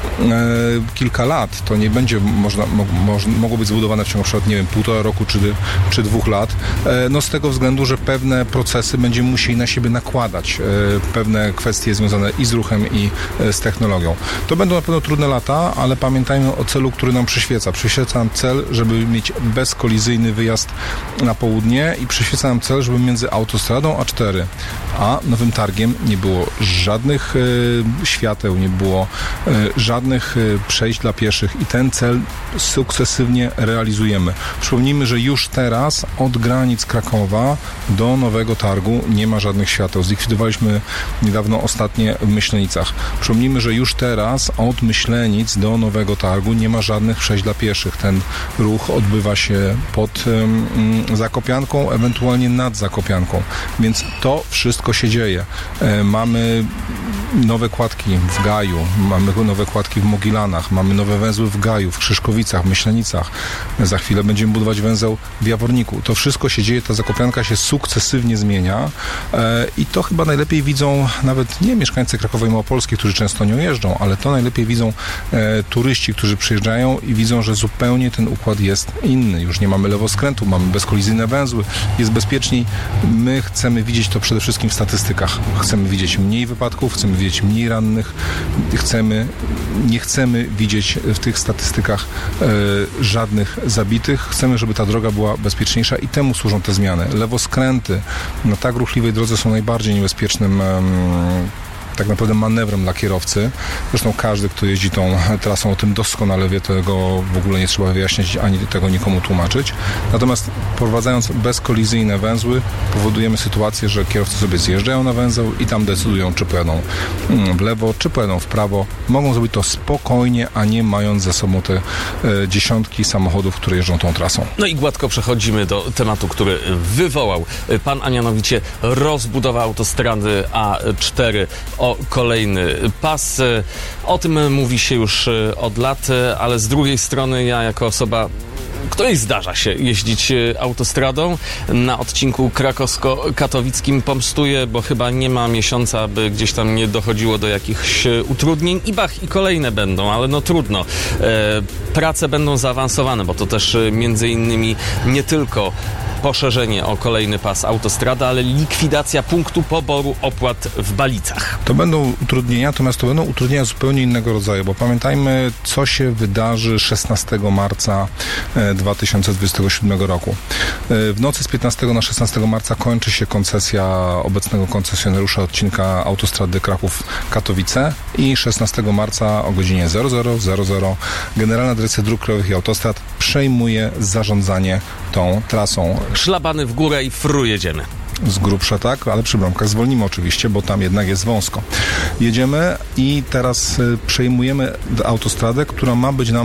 kilka lat. To nie będzie mogło być zbudowane w ciągu na przykład, nie wiem, 1,5 roku czy 2 lat. No z tego względu, że pewne procesy będziemy musieli na siebie nakładać. Pewne kwestie związane i z ruchem, i z technologią. To będą na pewno trudne lata, ale pamiętajmy o celu, który nam przyświeca. Przyświeca nam cel, żeby mieć bezkolizyjny wyjazd na południe i przyświeca nam cel, żeby między autostradą A4 a Nowym Targiem nie było żadnych świateł, nie było żadnych przejść dla pieszych i ten cel sukcesywnie realizujemy. Przypomnijmy, że już teraz od granic Krakowa do Nowego Targu nie ma żadnych świateł. Zlikwidowaliśmy niedawno ostatnie w Myślenicach. Przypomnijmy, że już teraz od Myślenic do Nowego Targu nie ma żadnych przejść dla pieszych. Ten ruch odbywa się pod Zakopianką, ewentualnie nad Zakopianką. Więc to wszystko się dzieje. Mamy nowe kładki w Gaju, mamy nowe kładki w Mogilanach, mamy nowe węzły w Gaju, w Krzyszkowicach, w Myślenicach. Za chwilę będziemy budować węzeł w Jaworniku. To wszystko się dzieje, ta Zakopianka się sukcesywnie zmienia i to chyba najlepiej widzą nawet nie mieszkańcy Krakowa i Małopolski, którzy często nią jeżdżą, ale to najlepiej widzą turyści, którzy przyjeżdżają i widzą, że zupełnie ten układ jest inny. Już nie mamy lewoskrętu, mamy bezkolizyjne węzły, jest bezpieczniej. My chcemy widzieć to przede wszystkim w statystykach. Chcemy widzieć mniej wypadków, chcemy widzieć mniej rannych, nie chcemy widzieć w tych statystykach żadnych zabitych. Chcemy, żeby ta droga była bezpieczniejsza i temu służą te zmiany. Lewoskręty na tak ruchliwej drodze są najbardziej niebezpiecznym tak naprawdę manewrem dla kierowcy. Zresztą każdy, kto jeździ tą trasą, o tym doskonale wie, tego w ogóle nie trzeba wyjaśniać, ani tego nikomu tłumaczyć. Natomiast wprowadzając bezkolizyjne węzły, powodujemy sytuację, że kierowcy sobie zjeżdżają na węzeł i tam decydują, czy pojadą w lewo, czy pojadą w prawo. Mogą zrobić to spokojnie, a nie mając ze sobą te dziesiątki samochodów, które jeżdżą tą trasą. No i gładko przechodzimy do tematu, który wywołał pan, a mianowicie rozbudowa autostrady A4 o kolejny pas. O tym mówi się już od lat, ale z drugiej strony ja jako osoba, której zdarza się jeździć autostradą na odcinku krakowsko-katowickim, pomstuję, bo chyba nie ma miesiąca, by gdzieś tam nie dochodziło do jakichś utrudnień. I kolejne będą, ale no trudno. Prace będą zaawansowane, bo to też między innymi nie tylko poszerzenie o kolejny pas autostrada, ale likwidacja punktu poboru opłat w Balicach. To będą utrudnienia, natomiast to będą utrudnienia zupełnie innego rodzaju, bo pamiętajmy, co się wydarzy 16 marca 2027 roku. W nocy z 15 na 16 marca kończy się koncesja obecnego koncesjonariusza odcinka autostrady Kraków-Katowice i 16 marca o godzinie 00:00 Generalna Dyrekcja Dróg Krajowych i Autostrad przejmuje zarządzanie tą trasą. Szlabany w górę i fru jedziemy. Z grubsza tak, ale przy bramkach zwolnimy oczywiście, bo tam jednak jest wąsko. Jedziemy i teraz przejmujemy autostradę, która ma być nam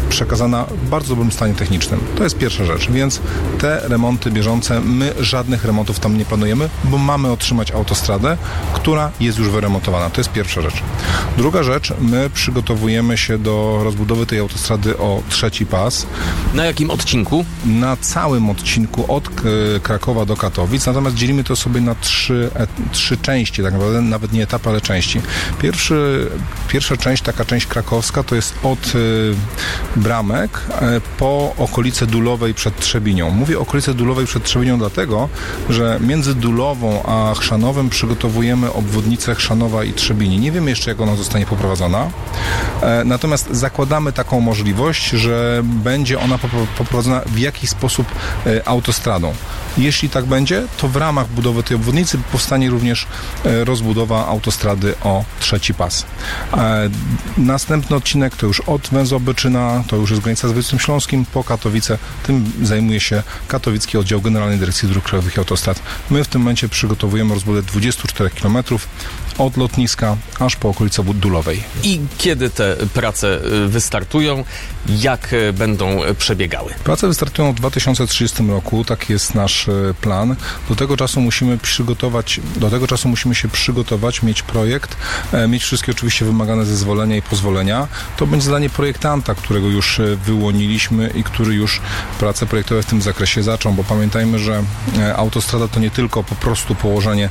przekazana w bardzo dobrym stanie technicznym. To jest pierwsza rzecz, więc te remonty bieżące, my żadnych remontów tam nie planujemy, bo mamy otrzymać autostradę, która jest już wyremontowana. To jest pierwsza rzecz. Druga rzecz, my przygotowujemy się do rozbudowy tej autostrady o trzeci pas. Na jakim odcinku? Na całym odcinku od Krakowa do Katowic, natomiast dzielimy to sobie na trzy części, tak naprawdę nawet nie etapy, ale części. Pierwsza część, taka część krakowska, to jest od Bramek po okolice Dulowej przed Trzebinią. Mówię okolice Dulowej przed Trzebinią dlatego, że między Dulową a Chrzanowem przygotowujemy obwodnicę Chrzanowa i Trzebini. Nie wiemy jeszcze, jak ona zostanie poprowadzona, natomiast zakładamy taką możliwość, że będzie ona poprowadzona w jakiś sposób autostradą. Jeśli tak będzie, to w ramach budowy tej obwodnicy powstanie również rozbudowa autostrady o trzeci pas. Następny odcinek to już od węzła Byczyna, to już jest granica z województwem śląskim, po Katowice. Tym zajmuje się Katowicki Oddział Generalnej Dyrekcji Dróg Krajowych i Autostrad. My w tym momencie przygotowujemy rozbudowę 24 km od lotniska aż po okolicę Dulowej. I kiedy te prace wystartują? Jak będą przebiegały? Prace wystartują w 2030 roku, taki jest nasz plan. Do tego czasu musimy się przygotować, mieć projekt, mieć wszystkie oczywiście wymagane zezwolenia i pozwolenia. To będzie zadanie projektanta, którego już wyłoniliśmy i który już prace projektowe w tym zakresie zaczął, bo pamiętajmy, że autostrada to nie tylko po prostu położenie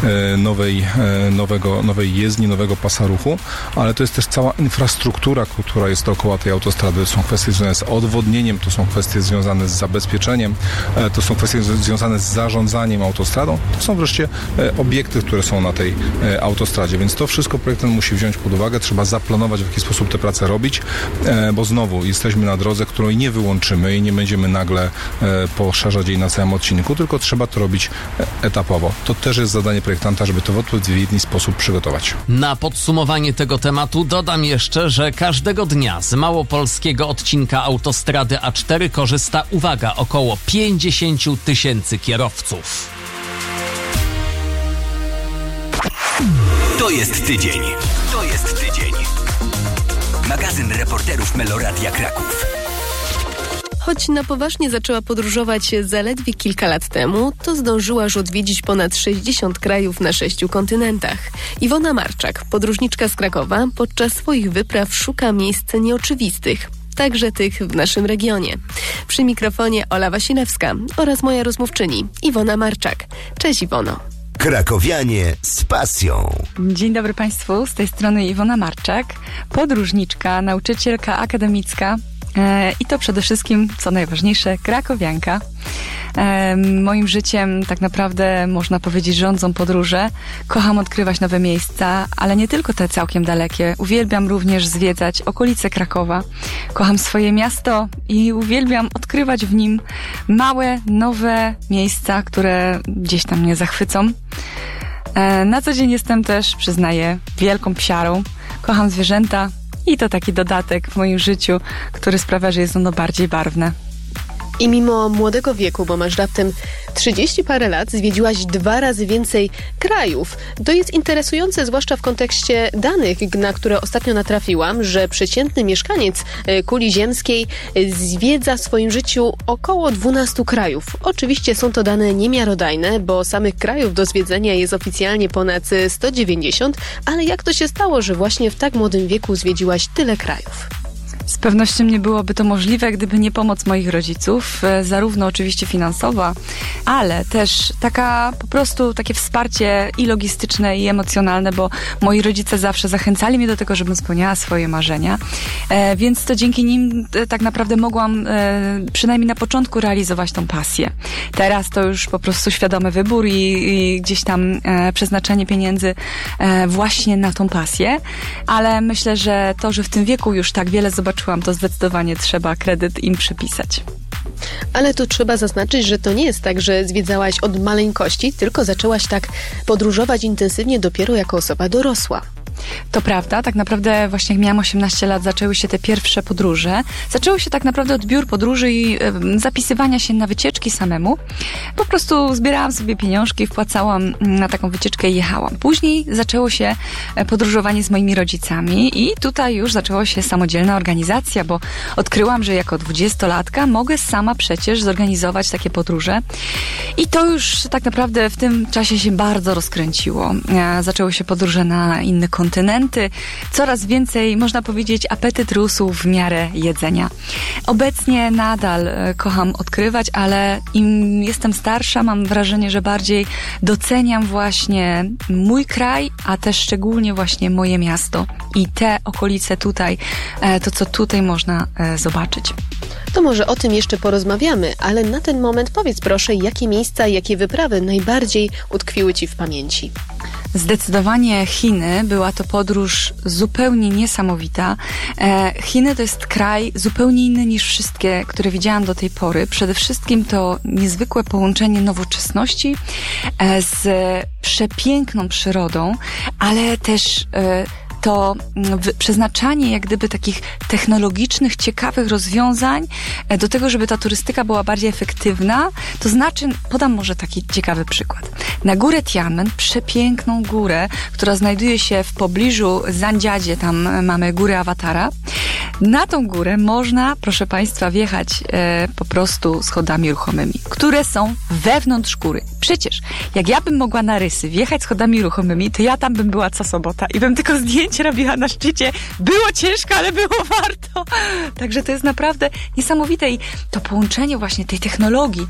nowej jezdni, nowego pasa ruchu, ale to jest też cała infrastruktura, która jest dookoła tej autostrady. To są kwestie związane z odwodnieniem, to są kwestie związane z zabezpieczeniem, to są kwestie związane z zarządzaniem autostradą, to są wreszcie obiekty, które są na tej autostradzie, więc to wszystko projektant musi wziąć pod uwagę, trzeba zaplanować, w jaki sposób te prace robić, bo znowu jesteśmy na drodze, której nie wyłączymy i nie będziemy nagle poszerzać jej na całym odcinku, tylko trzeba to robić etapowo. To też jest zadanie projektanta, żeby to w odpowiedni sposób przygotować. Na podsumowanie tego tematu dodam jeszcze, że każdego dnia z małopolskiego odcinka autostrady A4 korzysta, uwaga, około 50 000 kierowców. To jest tydzień. To jest tydzień. Magazyn reporterów Meloradia Kraków. Choć na poważnie zaczęła podróżować zaledwie kilka lat temu, to zdążyła już odwiedzić ponad 60 krajów na 6 kontynentach. Iwona Marczak, podróżniczka z Krakowa, podczas swoich wypraw szuka miejsc nieoczywistych, także tych w naszym regionie. Przy mikrofonie Ola Wasilewska oraz moja rozmówczyni Iwona Marczak. Cześć Iwono. Krakowianie z pasją. Dzień dobry Państwu, z tej strony Iwona Marczak, podróżniczka, nauczycielka akademicka i to przede wszystkim, co najważniejsze, krakowianka. Moim życiem tak naprawdę można powiedzieć rządzą podróże. Kocham odkrywać nowe miejsca, ale nie tylko te całkiem dalekie. Uwielbiam również zwiedzać okolice Krakowa. Kocham swoje miasto i uwielbiam odkrywać w nim małe, nowe miejsca, które gdzieś tam mnie zachwycą. Na co dzień jestem też, przyznaję, wielką psiarą. Kocham zwierzęta i to taki dodatek w moim życiu, który sprawia, że jest ono bardziej barwne. I mimo młodego wieku, bo masz raptem 30 parę lat, zwiedziłaś 2 razy więcej krajów. To jest interesujące, zwłaszcza w kontekście danych, na które ostatnio natrafiłam, że przeciętny mieszkaniec kuli ziemskiej zwiedza w swoim życiu około 12 krajów. Oczywiście są to dane niemiarodajne, bo samych krajów do zwiedzenia jest oficjalnie ponad 190, ale jak to się stało, że właśnie w tak młodym wieku zwiedziłaś tyle krajów? Z pewnością nie byłoby to możliwe, gdyby nie pomoc moich rodziców, zarówno oczywiście finansowa, ale też po prostu takie wsparcie i logistyczne, i emocjonalne, bo moi rodzice zawsze zachęcali mnie do tego, żebym spełniała swoje marzenia, więc to dzięki nim tak naprawdę mogłam przynajmniej na początku realizować tą pasję. Teraz to już po prostu świadomy wybór i gdzieś tam przeznaczenie pieniędzy właśnie na tą pasję, ale myślę, że to, że w tym wieku już tak wiele zobaczyłam, to zdecydowanie trzeba kredyt im przypisać. Ale tu trzeba zaznaczyć, że to nie jest tak, że zwiedzałaś od maleńkości, tylko zaczęłaś tak podróżować intensywnie dopiero jako osoba dorosła. To prawda, tak naprawdę właśnie jak miałam 18 lat, zaczęły się te pierwsze podróże. Zaczęło się tak naprawdę od biur podróży i zapisywania się na wycieczki samemu. Po prostu zbierałam sobie pieniążki, wpłacałam na taką wycieczkę i jechałam. Później zaczęło się podróżowanie z moimi rodzicami i tutaj już zaczęła się samodzielna organizacja, bo odkryłam, że jako 20-latka mogę sama przecież zorganizować takie podróże. I to już tak naprawdę w tym czasie się bardzo rozkręciło. Zaczęły się podróże na inne kontynenty. Coraz więcej, można powiedzieć, apetyt rósł w miarę jedzenia. Obecnie nadal kocham odkrywać, ale im jestem starsza, mam wrażenie, że bardziej doceniam właśnie mój kraj, a też szczególnie właśnie moje miasto i te okolice tutaj, to co tutaj można zobaczyć. To może o tym jeszcze porozmawiamy, ale na ten moment powiedz proszę, jakie miejsca, jakie wyprawy najbardziej utkwiły Ci w pamięci? Zdecydowanie Chiny. Była to podróż zupełnie niesamowita. Chiny to jest kraj zupełnie inny niż wszystkie, które widziałam do tej pory. Przede wszystkim to niezwykłe połączenie nowoczesności z przepiękną przyrodą, ale też to przeznaczanie jak gdyby takich technologicznych, ciekawych rozwiązań do tego, żeby ta turystyka była bardziej efektywna. To znaczy, podam może taki ciekawy przykład. Na górę Tianmen, przepiękną górę, która znajduje się w pobliżu Zandziadzie, tam mamy górę Awatara. Na tą górę można, proszę Państwa, wjechać po prostu schodami ruchomymi, które są wewnątrz góry. Przecież, jak ja bym mogła na Rysy wjechać schodami ruchomymi, to ja tam bym była co sobota i bym tylko zdjęcie robiła na szczycie. Było ciężko, ale było warto. Także to jest naprawdę niesamowite i to połączenie właśnie tej technologii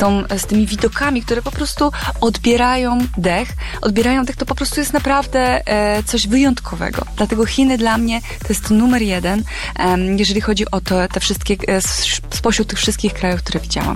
z tymi widokami, które po prostu odbierają dech, to po prostu jest naprawdę coś wyjątkowego. Dlatego Chiny dla mnie to jest numer 1, jeżeli chodzi o te wszystkie, spośród tych wszystkich krajów, które widziałam.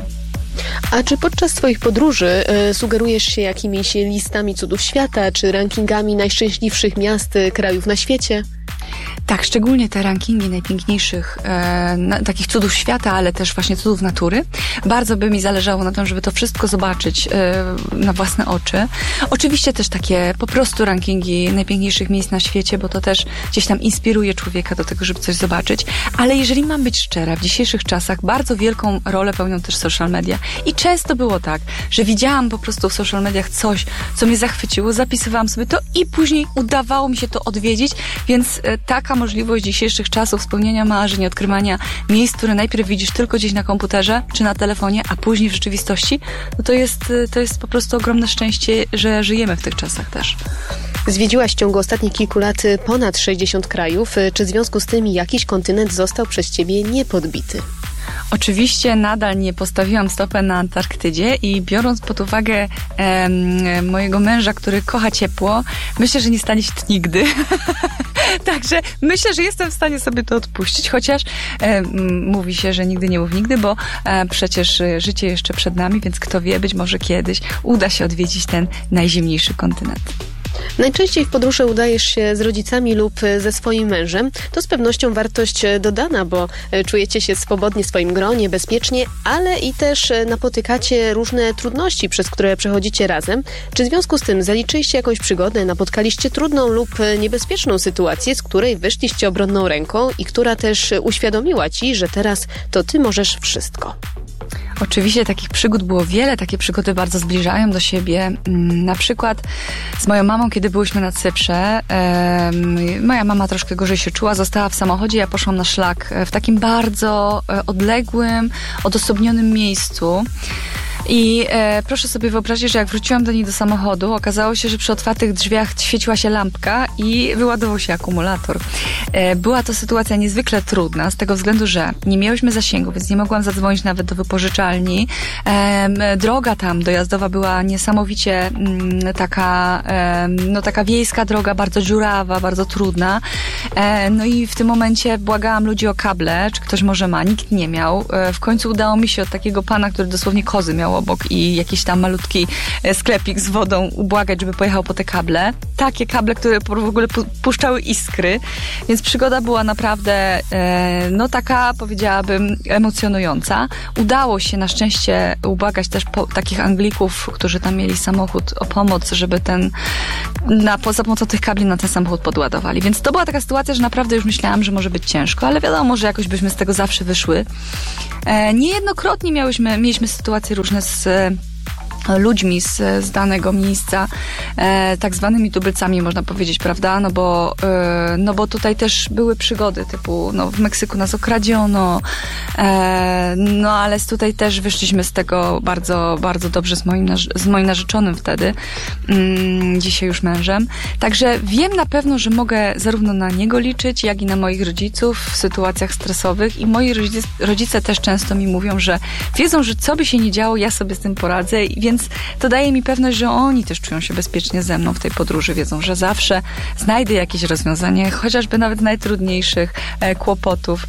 A czy podczas Twoich podróży sugerujesz się jakimiś listami cudów świata, czy rankingami najszczęśliwszych miast, krajów na świecie? Tak, szczególnie te rankingi najpiękniejszych takich cudów świata, ale też właśnie cudów natury. Bardzo by mi zależało na tym, żeby to wszystko zobaczyć na własne oczy. Oczywiście też takie po prostu rankingi najpiękniejszych miejsc na świecie, bo to też gdzieś tam inspiruje człowieka do tego, żeby coś zobaczyć. Ale jeżeli mam być szczera, w dzisiejszych czasach bardzo wielką rolę pełnią też social media. I często było tak, że widziałam po prostu w social mediach coś, co mnie zachwyciło, zapisywałam sobie to i później udawało mi się to odwiedzić, więc taka możliwość dzisiejszych czasów spełniania marzeń, odkrywania miejsc, które najpierw widzisz tylko gdzieś na komputerze czy na telefonie, a później w rzeczywistości, no to jest po prostu ogromne szczęście, że żyjemy w tych czasach też. Zwiedziłaś w ciągu ostatnich kilku lat ponad 60 krajów. Czy w związku z tym jakiś kontynent został przez Ciebie niepodbity? Oczywiście nadal nie postawiłam stopę na Antarktydzie i biorąc pod uwagę mojego męża, który kocha ciepło, myślę, że nie stanie się to nigdy. Także myślę, że jestem w stanie sobie to odpuścić, chociaż mówi się, że nigdy nie mów nigdy, bo przecież życie jeszcze przed nami, więc kto wie, być może kiedyś uda się odwiedzić ten najzimniejszy kontynent. Najczęściej w podróży udajesz się z rodzicami lub ze swoim mężem. To z pewnością wartość dodana, bo czujecie się swobodnie w swoim gronie, bezpiecznie, ale i też napotykacie różne trudności, przez które przechodzicie razem. Czy w związku z tym zaliczyliście jakąś przygodę, napotkaliście trudną lub niebezpieczną sytuację, z której wyszliście obronną ręką i która też uświadomiła Ci, że teraz to Ty możesz wszystko? Oczywiście takich przygód było wiele, takie przygody bardzo zbliżają do siebie. Na przykład z moją mamą, kiedy byłyśmy na Cyprze, moja mama troszkę gorzej się czuła, została w samochodzie, ja poszłam na szlak w takim bardzo odległym, odosobnionym miejscu. I proszę sobie wyobrazić, że jak wróciłam do niej do samochodu, okazało się, że przy otwartych drzwiach świeciła się lampka i wyładował się akumulator. Była to sytuacja niezwykle trudna, z tego względu, że nie miałyśmy zasięgu, więc nie mogłam zadzwonić nawet do wypożyczalni. Droga tam dojazdowa była niesamowicie taka wiejska droga, bardzo dziurawa, bardzo trudna. No i w tym momencie błagałam ludzi o kable, czy ktoś może ma, nikt nie miał. W końcu udało mi się od takiego pana, który dosłownie kozy miał miał obok i jakiś tam malutki sklepik z wodą ubłagać, żeby pojechał po te kable. Takie kable, które w ogóle puszczały iskry, więc przygoda była naprawdę taka, powiedziałabym, emocjonująca. Udało się na szczęście ubłagać też takich Anglików, którzy tam mieli samochód, o pomoc, żeby za pomocą tych kabli na ten samochód podładowali. Więc to była taka sytuacja, że naprawdę już myślałam, że może być ciężko, ale wiadomo, że jakoś byśmy z tego zawsze wyszły. Niejednokrotnie mieliśmy sytuacje różne z ludźmi z danego miejsca, tak zwanymi tubylcami, można powiedzieć, prawda? No bo tutaj też były przygody typu, w Meksyku nas okradziono, ale tutaj też wyszliśmy z tego bardzo, bardzo dobrze z moim narzeczonym wtedy, dzisiaj już mężem. Także wiem na pewno, że mogę zarówno na niego liczyć, jak i na moich rodziców w sytuacjach stresowych i moi rodzice też często mi mówią, że wiedzą, że co by się nie działo, ja sobie z tym poradzę, więc to daje mi pewność, że oni też czują się bezpiecznie ze mną w tej podróży. Wiedzą, że zawsze znajdę jakieś rozwiązanie, chociażby nawet najtrudniejszych kłopotów,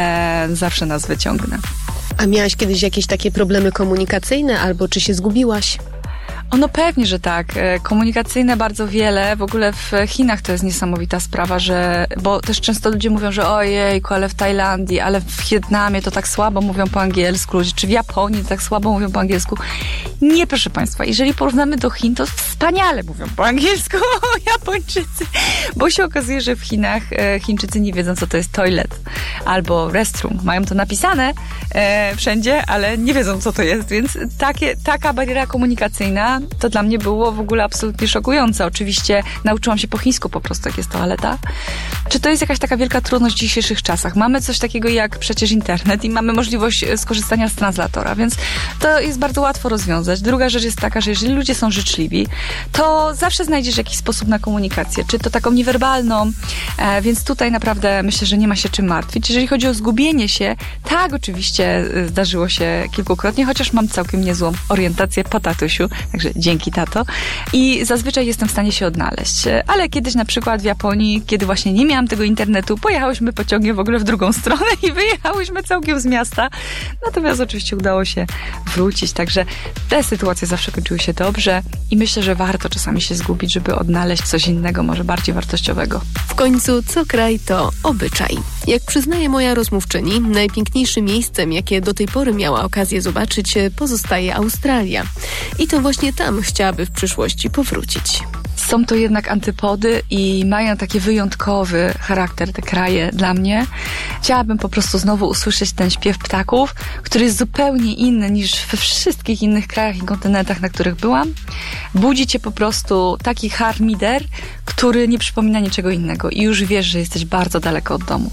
zawsze nas wyciągnę. A miałaś kiedyś jakieś takie problemy komunikacyjne, albo czy się zgubiłaś? No pewnie, że tak. Komunikacyjne bardzo wiele. W ogóle w Chinach to jest niesamowita sprawa, bo też często ludzie mówią, że ojejku, ale w Tajlandii, ale w Wietnamie to tak słabo mówią po angielsku, ludzie, czy w Japonii to tak słabo mówią po angielsku. Nie, proszę Państwa, jeżeli porównamy do Chin, to wspaniale mówią po angielsku Japończycy, bo się okazuje, że w Chinach Chińczycy nie wiedzą, co to jest toilet albo restroom. Mają to napisane wszędzie, ale nie wiedzą, co to jest, więc taka bariera komunikacyjna to dla mnie było w ogóle absolutnie szokujące. Oczywiście nauczyłam się po chińsku po prostu, jak jest toaleta. Czy to jest jakaś taka wielka trudność w dzisiejszych czasach? Mamy coś takiego jak przecież internet i mamy możliwość skorzystania z translatora, więc to jest bardzo łatwo rozwiązać. Druga rzecz jest taka, że jeżeli ludzie są życzliwi, to zawsze znajdziesz jakiś sposób na komunikację, czy to taką niewerbalną, więc tutaj naprawdę myślę, że nie ma się czym martwić. Jeżeli chodzi o zgubienie się, tak, oczywiście zdarzyło się kilkukrotnie, chociaż mam całkiem niezłą orientację po tatusiu, także dzięki tato. I zazwyczaj jestem w stanie się odnaleźć. Ale kiedyś na przykład w Japonii, kiedy właśnie nie miałam tego internetu, pojechałyśmy pociągiem w ogóle w drugą stronę i wyjechałyśmy całkiem z miasta. Natomiast oczywiście udało się wrócić, także te sytuacje zawsze kończyły się dobrze i myślę, że warto czasami się zgubić, żeby odnaleźć coś innego, może bardziej wartościowego. W końcu co kraj to obyczaj. Jak przyznaje moja rozmówczyni, najpiękniejszym miejscem, jakie do tej pory miała okazję zobaczyć, pozostaje Australia. I to właśnie tam chciałaby w przyszłości powrócić. Są to jednak antypody i mają taki wyjątkowy charakter te kraje dla mnie. Chciałabym po prostu znowu usłyszeć ten śpiew ptaków, który jest zupełnie inny niż we wszystkich innych krajach i kontynentach, na których byłam. Budzi cię po prostu taki harmider, który nie przypomina niczego innego i już wiesz, że jesteś bardzo daleko od domu.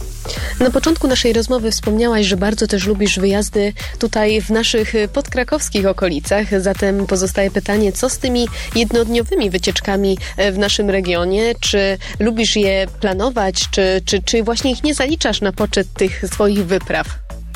Na początku naszej rozmowy wspomniałaś, że bardzo też lubisz wyjazdy tutaj w naszych podkrakowskich okolicach. Zatem pozostaje pytanie, co z tymi jednodniowymi wycieczkami w naszym regionie? Czy lubisz je planować, czy właśnie ich nie zaliczasz na poczet tych swoich wypraw?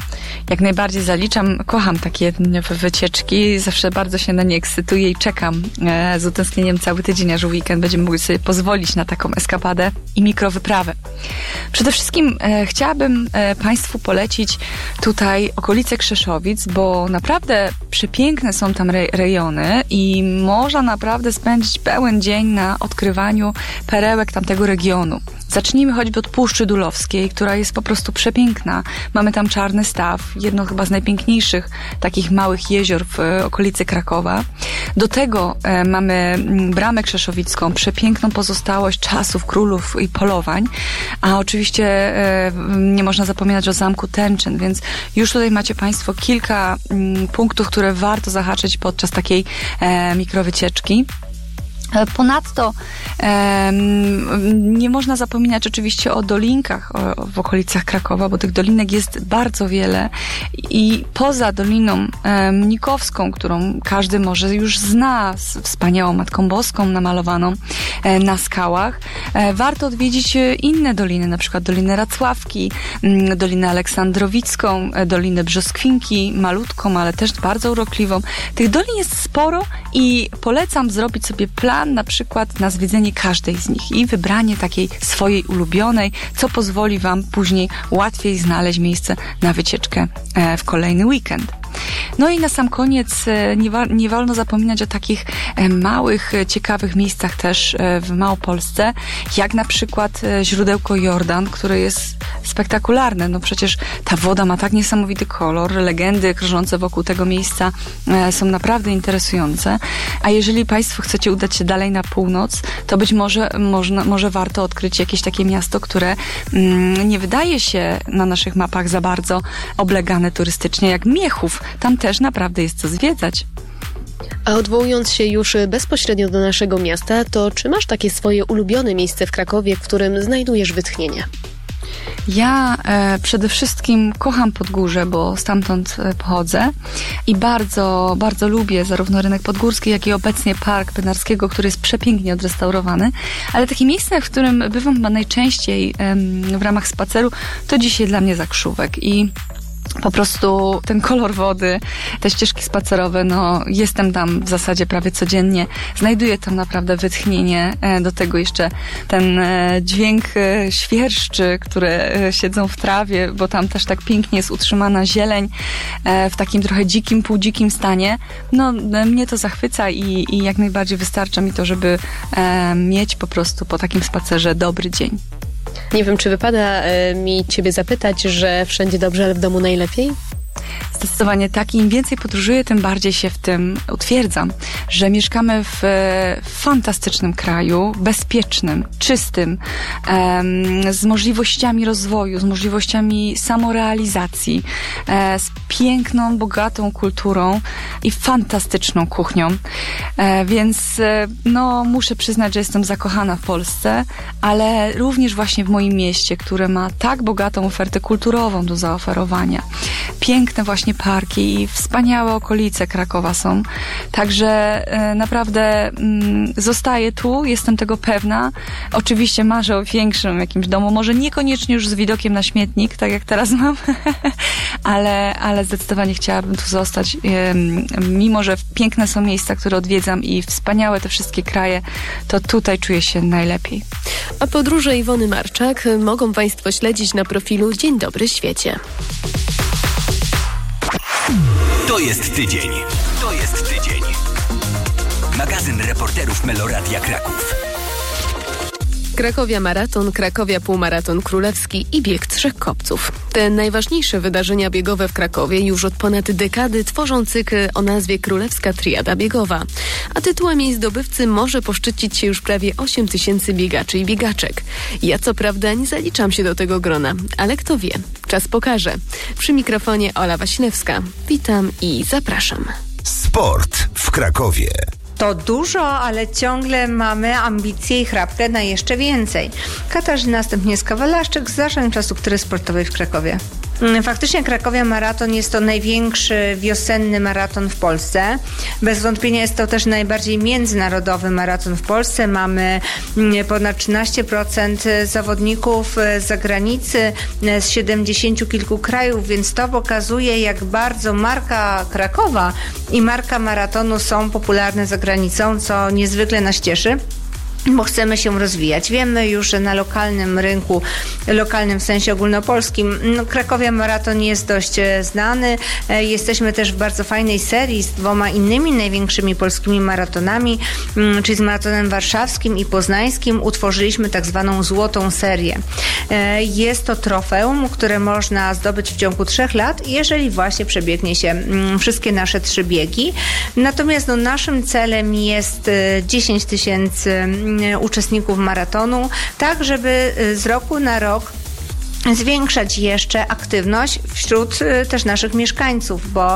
Jak najbardziej zaliczam, kocham takie jednodniowe wycieczki, zawsze bardzo się na nie ekscytuję i czekam z utęsknieniem cały tydzień, aż w weekend będziemy mogli sobie pozwolić na taką eskapadę i mikrowyprawę. Przede wszystkim chciałabym Państwu polecić tutaj okolice Krzeszowic, bo naprawdę przepiękne są tam rejony i można naprawdę spędzić pełen dzień na odkrywaniu perełek tamtego regionu. Zacznijmy choćby od Puszczy Dulowskiej, która jest po prostu przepiękna. Mamy tam Czarny Staw, jedno chyba z najpiękniejszych takich małych jezior w okolicy Krakowa. Do tego mamy Bramę Krzeszowicką, przepiękną pozostałość czasów królów i polowań, a oczywiście nie można zapominać o Zamku Tęczyn, więc już tutaj macie Państwo kilka punktów, które warto zahaczyć podczas takiej mikrowycieczki. Ponadto nie można zapominać oczywiście o dolinkach w okolicach Krakowa, bo tych dolinek jest bardzo wiele i poza Doliną Mnikowską, którą każdy może już zna, z wspaniałą Matką Boską namalowaną na skałach, warto odwiedzić inne doliny, na przykład Dolinę Racławki, Dolinę Aleksandrowicką, Dolinę Brzoskwinki, malutką, ale też bardzo urokliwą. Tych dolin jest sporo i polecam zrobić sobie plan na przykład na zwiedzenie każdej z nich i wybranie takiej swojej ulubionej, co pozwoli Wam później łatwiej znaleźć miejsce na wycieczkę w kolejny weekend. No i na sam koniec nie wolno zapominać o takich małych, ciekawych miejscach też w Małopolsce, jak na przykład źródełko Jordan, które jest spektakularne. No przecież ta woda ma tak niesamowity kolor, legendy krążące wokół tego miejsca są naprawdę interesujące. A jeżeli Państwo chcecie udać się dalej na północ, to być może warto odkryć jakieś takie miasto, które nie wydaje się na naszych mapach za bardzo oblegane turystycznie, jak Miechów. Tam też naprawdę jest co zwiedzać. A odwołując się już bezpośrednio do naszego miasta, to czy masz takie swoje ulubione miejsce w Krakowie, w którym znajdujesz wytchnienie? Ja przede wszystkim kocham Podgórze, bo stamtąd pochodzę i bardzo, bardzo lubię zarówno rynek podgórski, jak i obecnie Park Bednarskiego, który jest przepięknie odrestaurowany. Ale takie miejsce, w którym bywam chyba najczęściej w ramach spaceru, to dzisiaj dla mnie Zakrzówek i po prostu ten kolor wody, te ścieżki spacerowe, no jestem tam w zasadzie prawie codziennie. Znajduję tam naprawdę wytchnienie. Do tego jeszcze ten dźwięk świerszczy, które siedzą w trawie, bo tam też tak pięknie jest utrzymana zieleń w takim trochę dzikim, półdzikim stanie. No mnie to zachwyca i jak najbardziej wystarcza mi to, żeby mieć po prostu po takim spacerze dobry dzień. Nie wiem, czy wypada mi ciebie zapytać, że wszędzie dobrze, ale w domu najlepiej? Zdecydowanie tak. Im więcej podróżuję, tym bardziej się w tym utwierdzam, że mieszkamy w fantastycznym kraju, bezpiecznym, czystym, z możliwościami rozwoju, z możliwościami samorealizacji, z piękną, bogatą kulturą i fantastyczną kuchnią. Więc no, muszę przyznać, że jestem zakochana w Polsce, ale również właśnie w moim mieście, które ma tak bogatą ofertę kulturową do zaoferowania. Piękne właśnie parki i wspaniałe okolice Krakowa są. Także naprawdę zostaję tu, jestem tego pewna. Oczywiście marzę o większym jakimś domu, może niekoniecznie już z widokiem na śmietnik, tak jak teraz mam, ale zdecydowanie chciałabym tu zostać. Mimo że piękne są miejsca, które odwiedzam i wspaniałe te wszystkie kraje, to tutaj czuję się najlepiej. A podróże Iwony Marczak mogą Państwo śledzić na profilu Dzień Dobry Świecie. To jest tydzień. To jest tydzień. Magazyn reporterów Meloradia Kraków. Krakowia Maraton, Krakowia Półmaraton Królewski i Bieg Trzech Kopców. Te najważniejsze wydarzenia biegowe w Krakowie już od ponad dekady tworzą cykl o nazwie Królewska Triada Biegowa. A tytułem jej zdobywcy może poszczycić się już prawie 8 000 biegaczy i biegaczek. Ja co prawda nie zaliczam się do tego grona, ale kto wie, czas pokaże. Przy mikrofonie Ola Wasilewska. Witam i zapraszam. Sport w Krakowie. To dużo, ale ciągle mamy ambicje i chrapkę na jeszcze więcej. Katarzyna Stępniewska-Walaszczyk z Zarządu Struktury Sportowej w Krakowie. Faktycznie Krakowia Maraton jest to największy wiosenny maraton w Polsce. Bez wątpienia jest to też najbardziej międzynarodowy maraton w Polsce. Mamy ponad 13% zawodników z zagranicy, z 70 kilku krajów, więc to pokazuje, jak bardzo marka Krakowa i marka maratonu są popularne za granicą, co niezwykle nas cieszy, bo chcemy się rozwijać. Wiemy już, że na lokalnym rynku, lokalnym w sensie ogólnopolskim, Krakowia Maraton jest dość znany. Jesteśmy też w bardzo fajnej serii z 2 innymi największymi polskimi maratonami, czyli z maratonem warszawskim i poznańskim. Utworzyliśmy tak zwaną złotą serię. Jest to trofeum, które można zdobyć w ciągu 3 lat, jeżeli właśnie przebiegnie się wszystkie nasze 3 biegi. Natomiast naszym celem jest 10 000 uczestników maratonu, tak żeby z roku na rok zwiększać jeszcze aktywność wśród też naszych mieszkańców, bo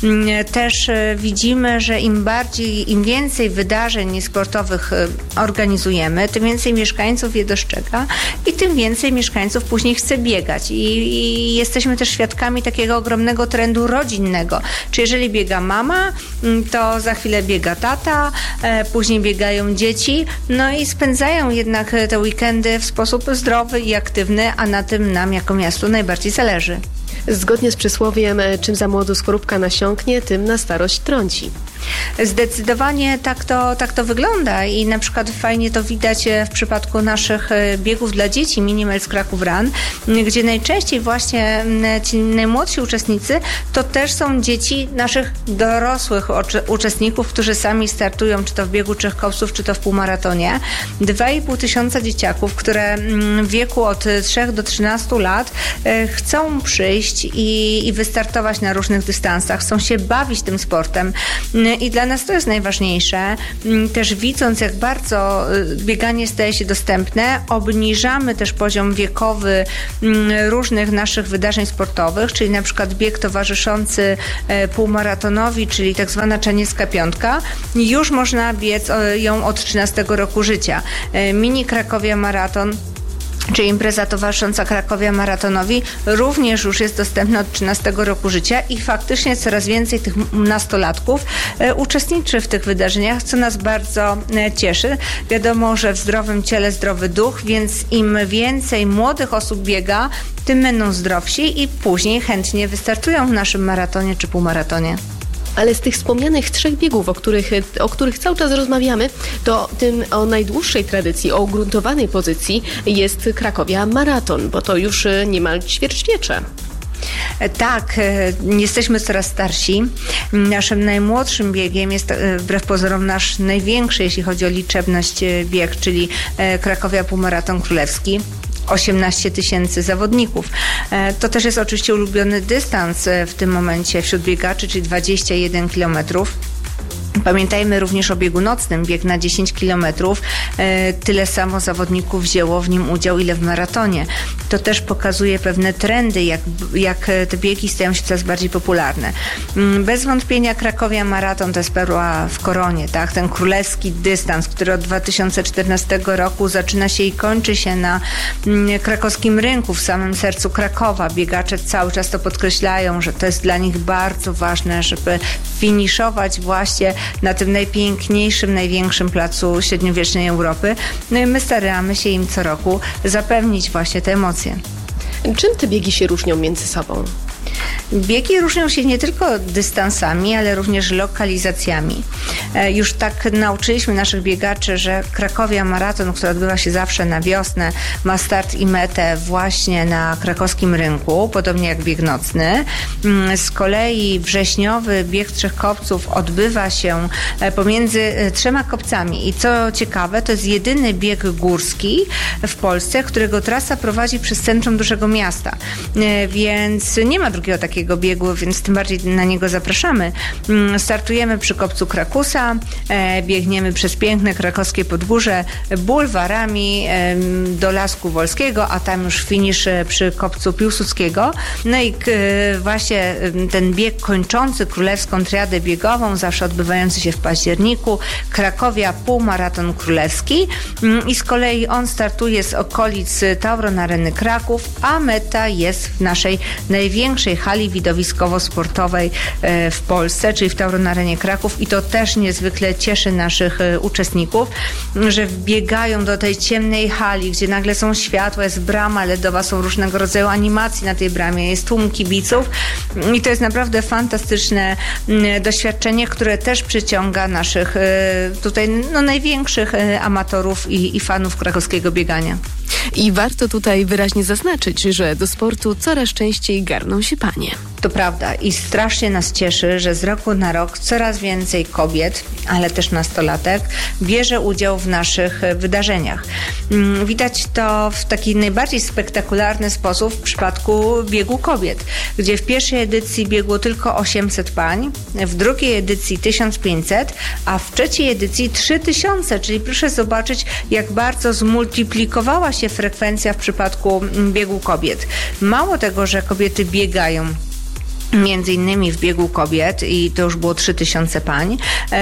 też widzimy, że im więcej wydarzeń sportowych organizujemy, tym więcej mieszkańców je dostrzega i tym więcej mieszkańców później chce biegać. I jesteśmy też świadkami takiego ogromnego trendu rodzinnego. Czy jeżeli biega mama, to za chwilę biega tata, później biegają dzieci, no i spędzają jednak te weekendy w sposób zdrowy i aktywny, a na tym nam jako miastu najbardziej zależy. Zgodnie z przysłowiem, czym za młodu skorupka nasiąknie, tym na starość trąci. Zdecydowanie tak to wygląda i na przykład fajnie to widać w przypadku naszych biegów dla dzieci Minimals Kraków Run, gdzie najczęściej właśnie ci najmłodsi uczestnicy to też są dzieci naszych dorosłych uczestników, którzy sami startują, czy to w biegu 3 kopców, czy to w półmaratonie. 2,5 tysiąca dzieciaków, które w wieku od 3 do 13 lat chcą przyjść i wystartować na różnych dystansach, chcą się bawić tym sportem i dla nas to jest najważniejsze. Też widząc, jak bardzo bieganie staje się dostępne, obniżamy też poziom wiekowy różnych naszych wydarzeń sportowych, czyli na przykład bieg towarzyszący półmaratonowi, czyli tak zwana Czaniecka Piątka. Już można biec ją od 13 roku życia. Mini Krakowia Maraton, czy impreza towarzysząca Krakowia Maratonowi, również już jest dostępna od 13 roku życia i faktycznie coraz więcej tych nastolatków uczestniczy w tych wydarzeniach, co nas bardzo cieszy. Wiadomo, że w zdrowym ciele zdrowy duch, więc im więcej młodych osób biega, tym będą zdrowsi i później chętnie wystartują w naszym maratonie czy półmaratonie. Ale z tych wspomnianych 3 biegów, o których cały czas rozmawiamy, to tym o najdłuższej tradycji, o ugruntowanej pozycji jest Krakowia Maraton, bo to już niemal ćwierćwiecze. Tak, jesteśmy coraz starsi. Naszym najmłodszym biegiem jest wbrew pozorom nasz największy, jeśli chodzi o liczebność bieg, czyli Krakowia Półmaraton Królewski. 18 tysięcy zawodników. To też jest oczywiście ulubiony dystans w tym momencie wśród biegaczy, czyli 21 kilometrów. Pamiętajmy również o biegu nocnym, bieg na 10 kilometrów. Tyle samo zawodników wzięło w nim udział, ile w maratonie. To też pokazuje pewne trendy, jak te biegi stają się coraz bardziej popularne. Bez wątpienia Krakowia Maraton to jest perła w koronie, tak? Ten królewski dystans, który od 2014 roku zaczyna się i kończy się na krakowskim rynku, w samym sercu Krakowa. Biegacze cały czas to podkreślają, że to jest dla nich bardzo ważne, żeby finiszować właśnie na tym najpiękniejszym, największym placu średniowiecznej Europy. No i my staramy się im co roku zapewnić właśnie te emocje. Czym te biegi się różnią między sobą? Biegi różnią się nie tylko dystansami, ale również lokalizacjami. Już tak nauczyliśmy naszych biegaczy, że Krakowia Maraton, która odbywa się zawsze na wiosnę, ma start i metę właśnie na krakowskim rynku, podobnie jak bieg nocny. Z kolei wrześniowy bieg 3 kopców odbywa się pomiędzy 3 kopcami i co ciekawe, to jest jedyny bieg górski w Polsce, którego trasa prowadzi przez centrum dużego miasta, więc nie ma drugiego takiego biegu, więc tym bardziej na niego zapraszamy. Startujemy przy kopcu Krakusa, biegniemy przez piękne krakowskie Podgórze, bulwarami do Lasku Wolskiego, a tam już finisz przy kopcu Piłsudskiego. No i właśnie ten bieg kończący królewską triadę biegową, zawsze odbywający się w październiku, Krakowia Półmaraton Królewski i z kolei on startuje z okolic Tauron Areny Kraków, a meta jest w naszej największej hali widowiskowo-sportowej w Polsce, czyli w Tauron Arenie Kraków i to też niezwykle cieszy naszych uczestników, że wbiegają do tej ciemnej hali, gdzie nagle są światła, jest brama LEDowa, są różnego rodzaju animacje na tej bramie, jest tłum kibiców i to jest naprawdę fantastyczne doświadczenie, które też przyciąga naszych tutaj największych amatorów i fanów krakowskiego biegania. I warto tutaj wyraźnie zaznaczyć, że do sportu coraz częściej garną się panie. To prawda i strasznie nas cieszy, że z roku na rok coraz więcej kobiet, ale też nastolatek bierze udział w naszych wydarzeniach. Widać to w taki najbardziej spektakularny sposób w przypadku biegu kobiet, gdzie w pierwszej edycji biegło tylko 800 pań, w drugiej edycji 1500, a w trzeciej edycji 3000, czyli proszę zobaczyć, jak bardzo zmultiplikowała się frekwencja w przypadku biegu kobiet. Mało tego, że kobiety biegają między innymi w biegu kobiet i to już było 3000 pań,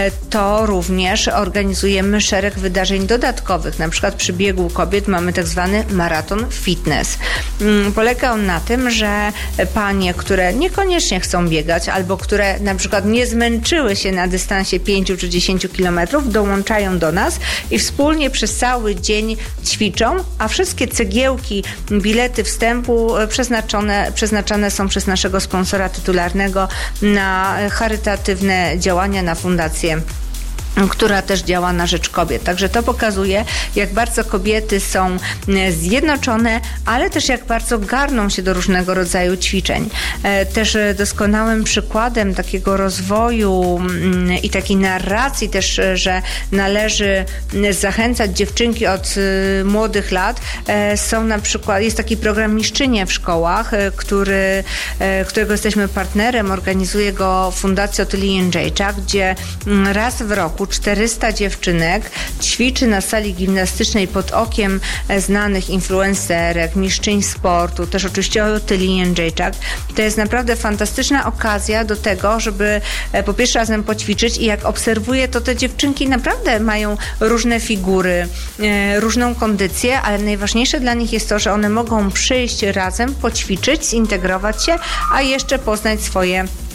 to również organizujemy szereg wydarzeń dodatkowych. Na przykład przy biegu kobiet mamy tak zwany maraton fitness. Polega on na tym, że panie, które niekoniecznie chcą biegać albo które na przykład nie zmęczyły się na dystansie 5 czy 10 kilometrów, dołączają do nas i wspólnie przez cały dzień ćwiczą, a wszystkie cegiełki, bilety wstępu przeznaczane są przez naszego sponsora tytularnego na charytatywne działania, na fundację, która też działa na rzecz kobiet. Także to pokazuje, jak bardzo kobiety są zjednoczone, ale też jak bardzo garną się do różnego rodzaju ćwiczeń. Też doskonałym przykładem takiego rozwoju i takiej narracji też, że należy zachęcać dziewczynki od młodych lat, są na przykład, jest taki program Mistrzynie w szkołach, którego jesteśmy partnerem, organizuje go Fundacja Otyli Jędrzejczak, gdzie raz w roku 400 dziewczynek ćwiczy na sali gimnastycznej pod okiem znanych influencerek, mistrzyń sportu, też oczywiście Otyli Jędrzejczak. To jest naprawdę fantastyczna okazja do tego, żeby po pierwsze razem poćwiczyć i jak obserwuję, to te dziewczynki naprawdę mają różne figury, różną kondycję, ale najważniejsze dla nich jest to, że one mogą przyjść razem, poćwiczyć, zintegrować się, a jeszcze poznać swoje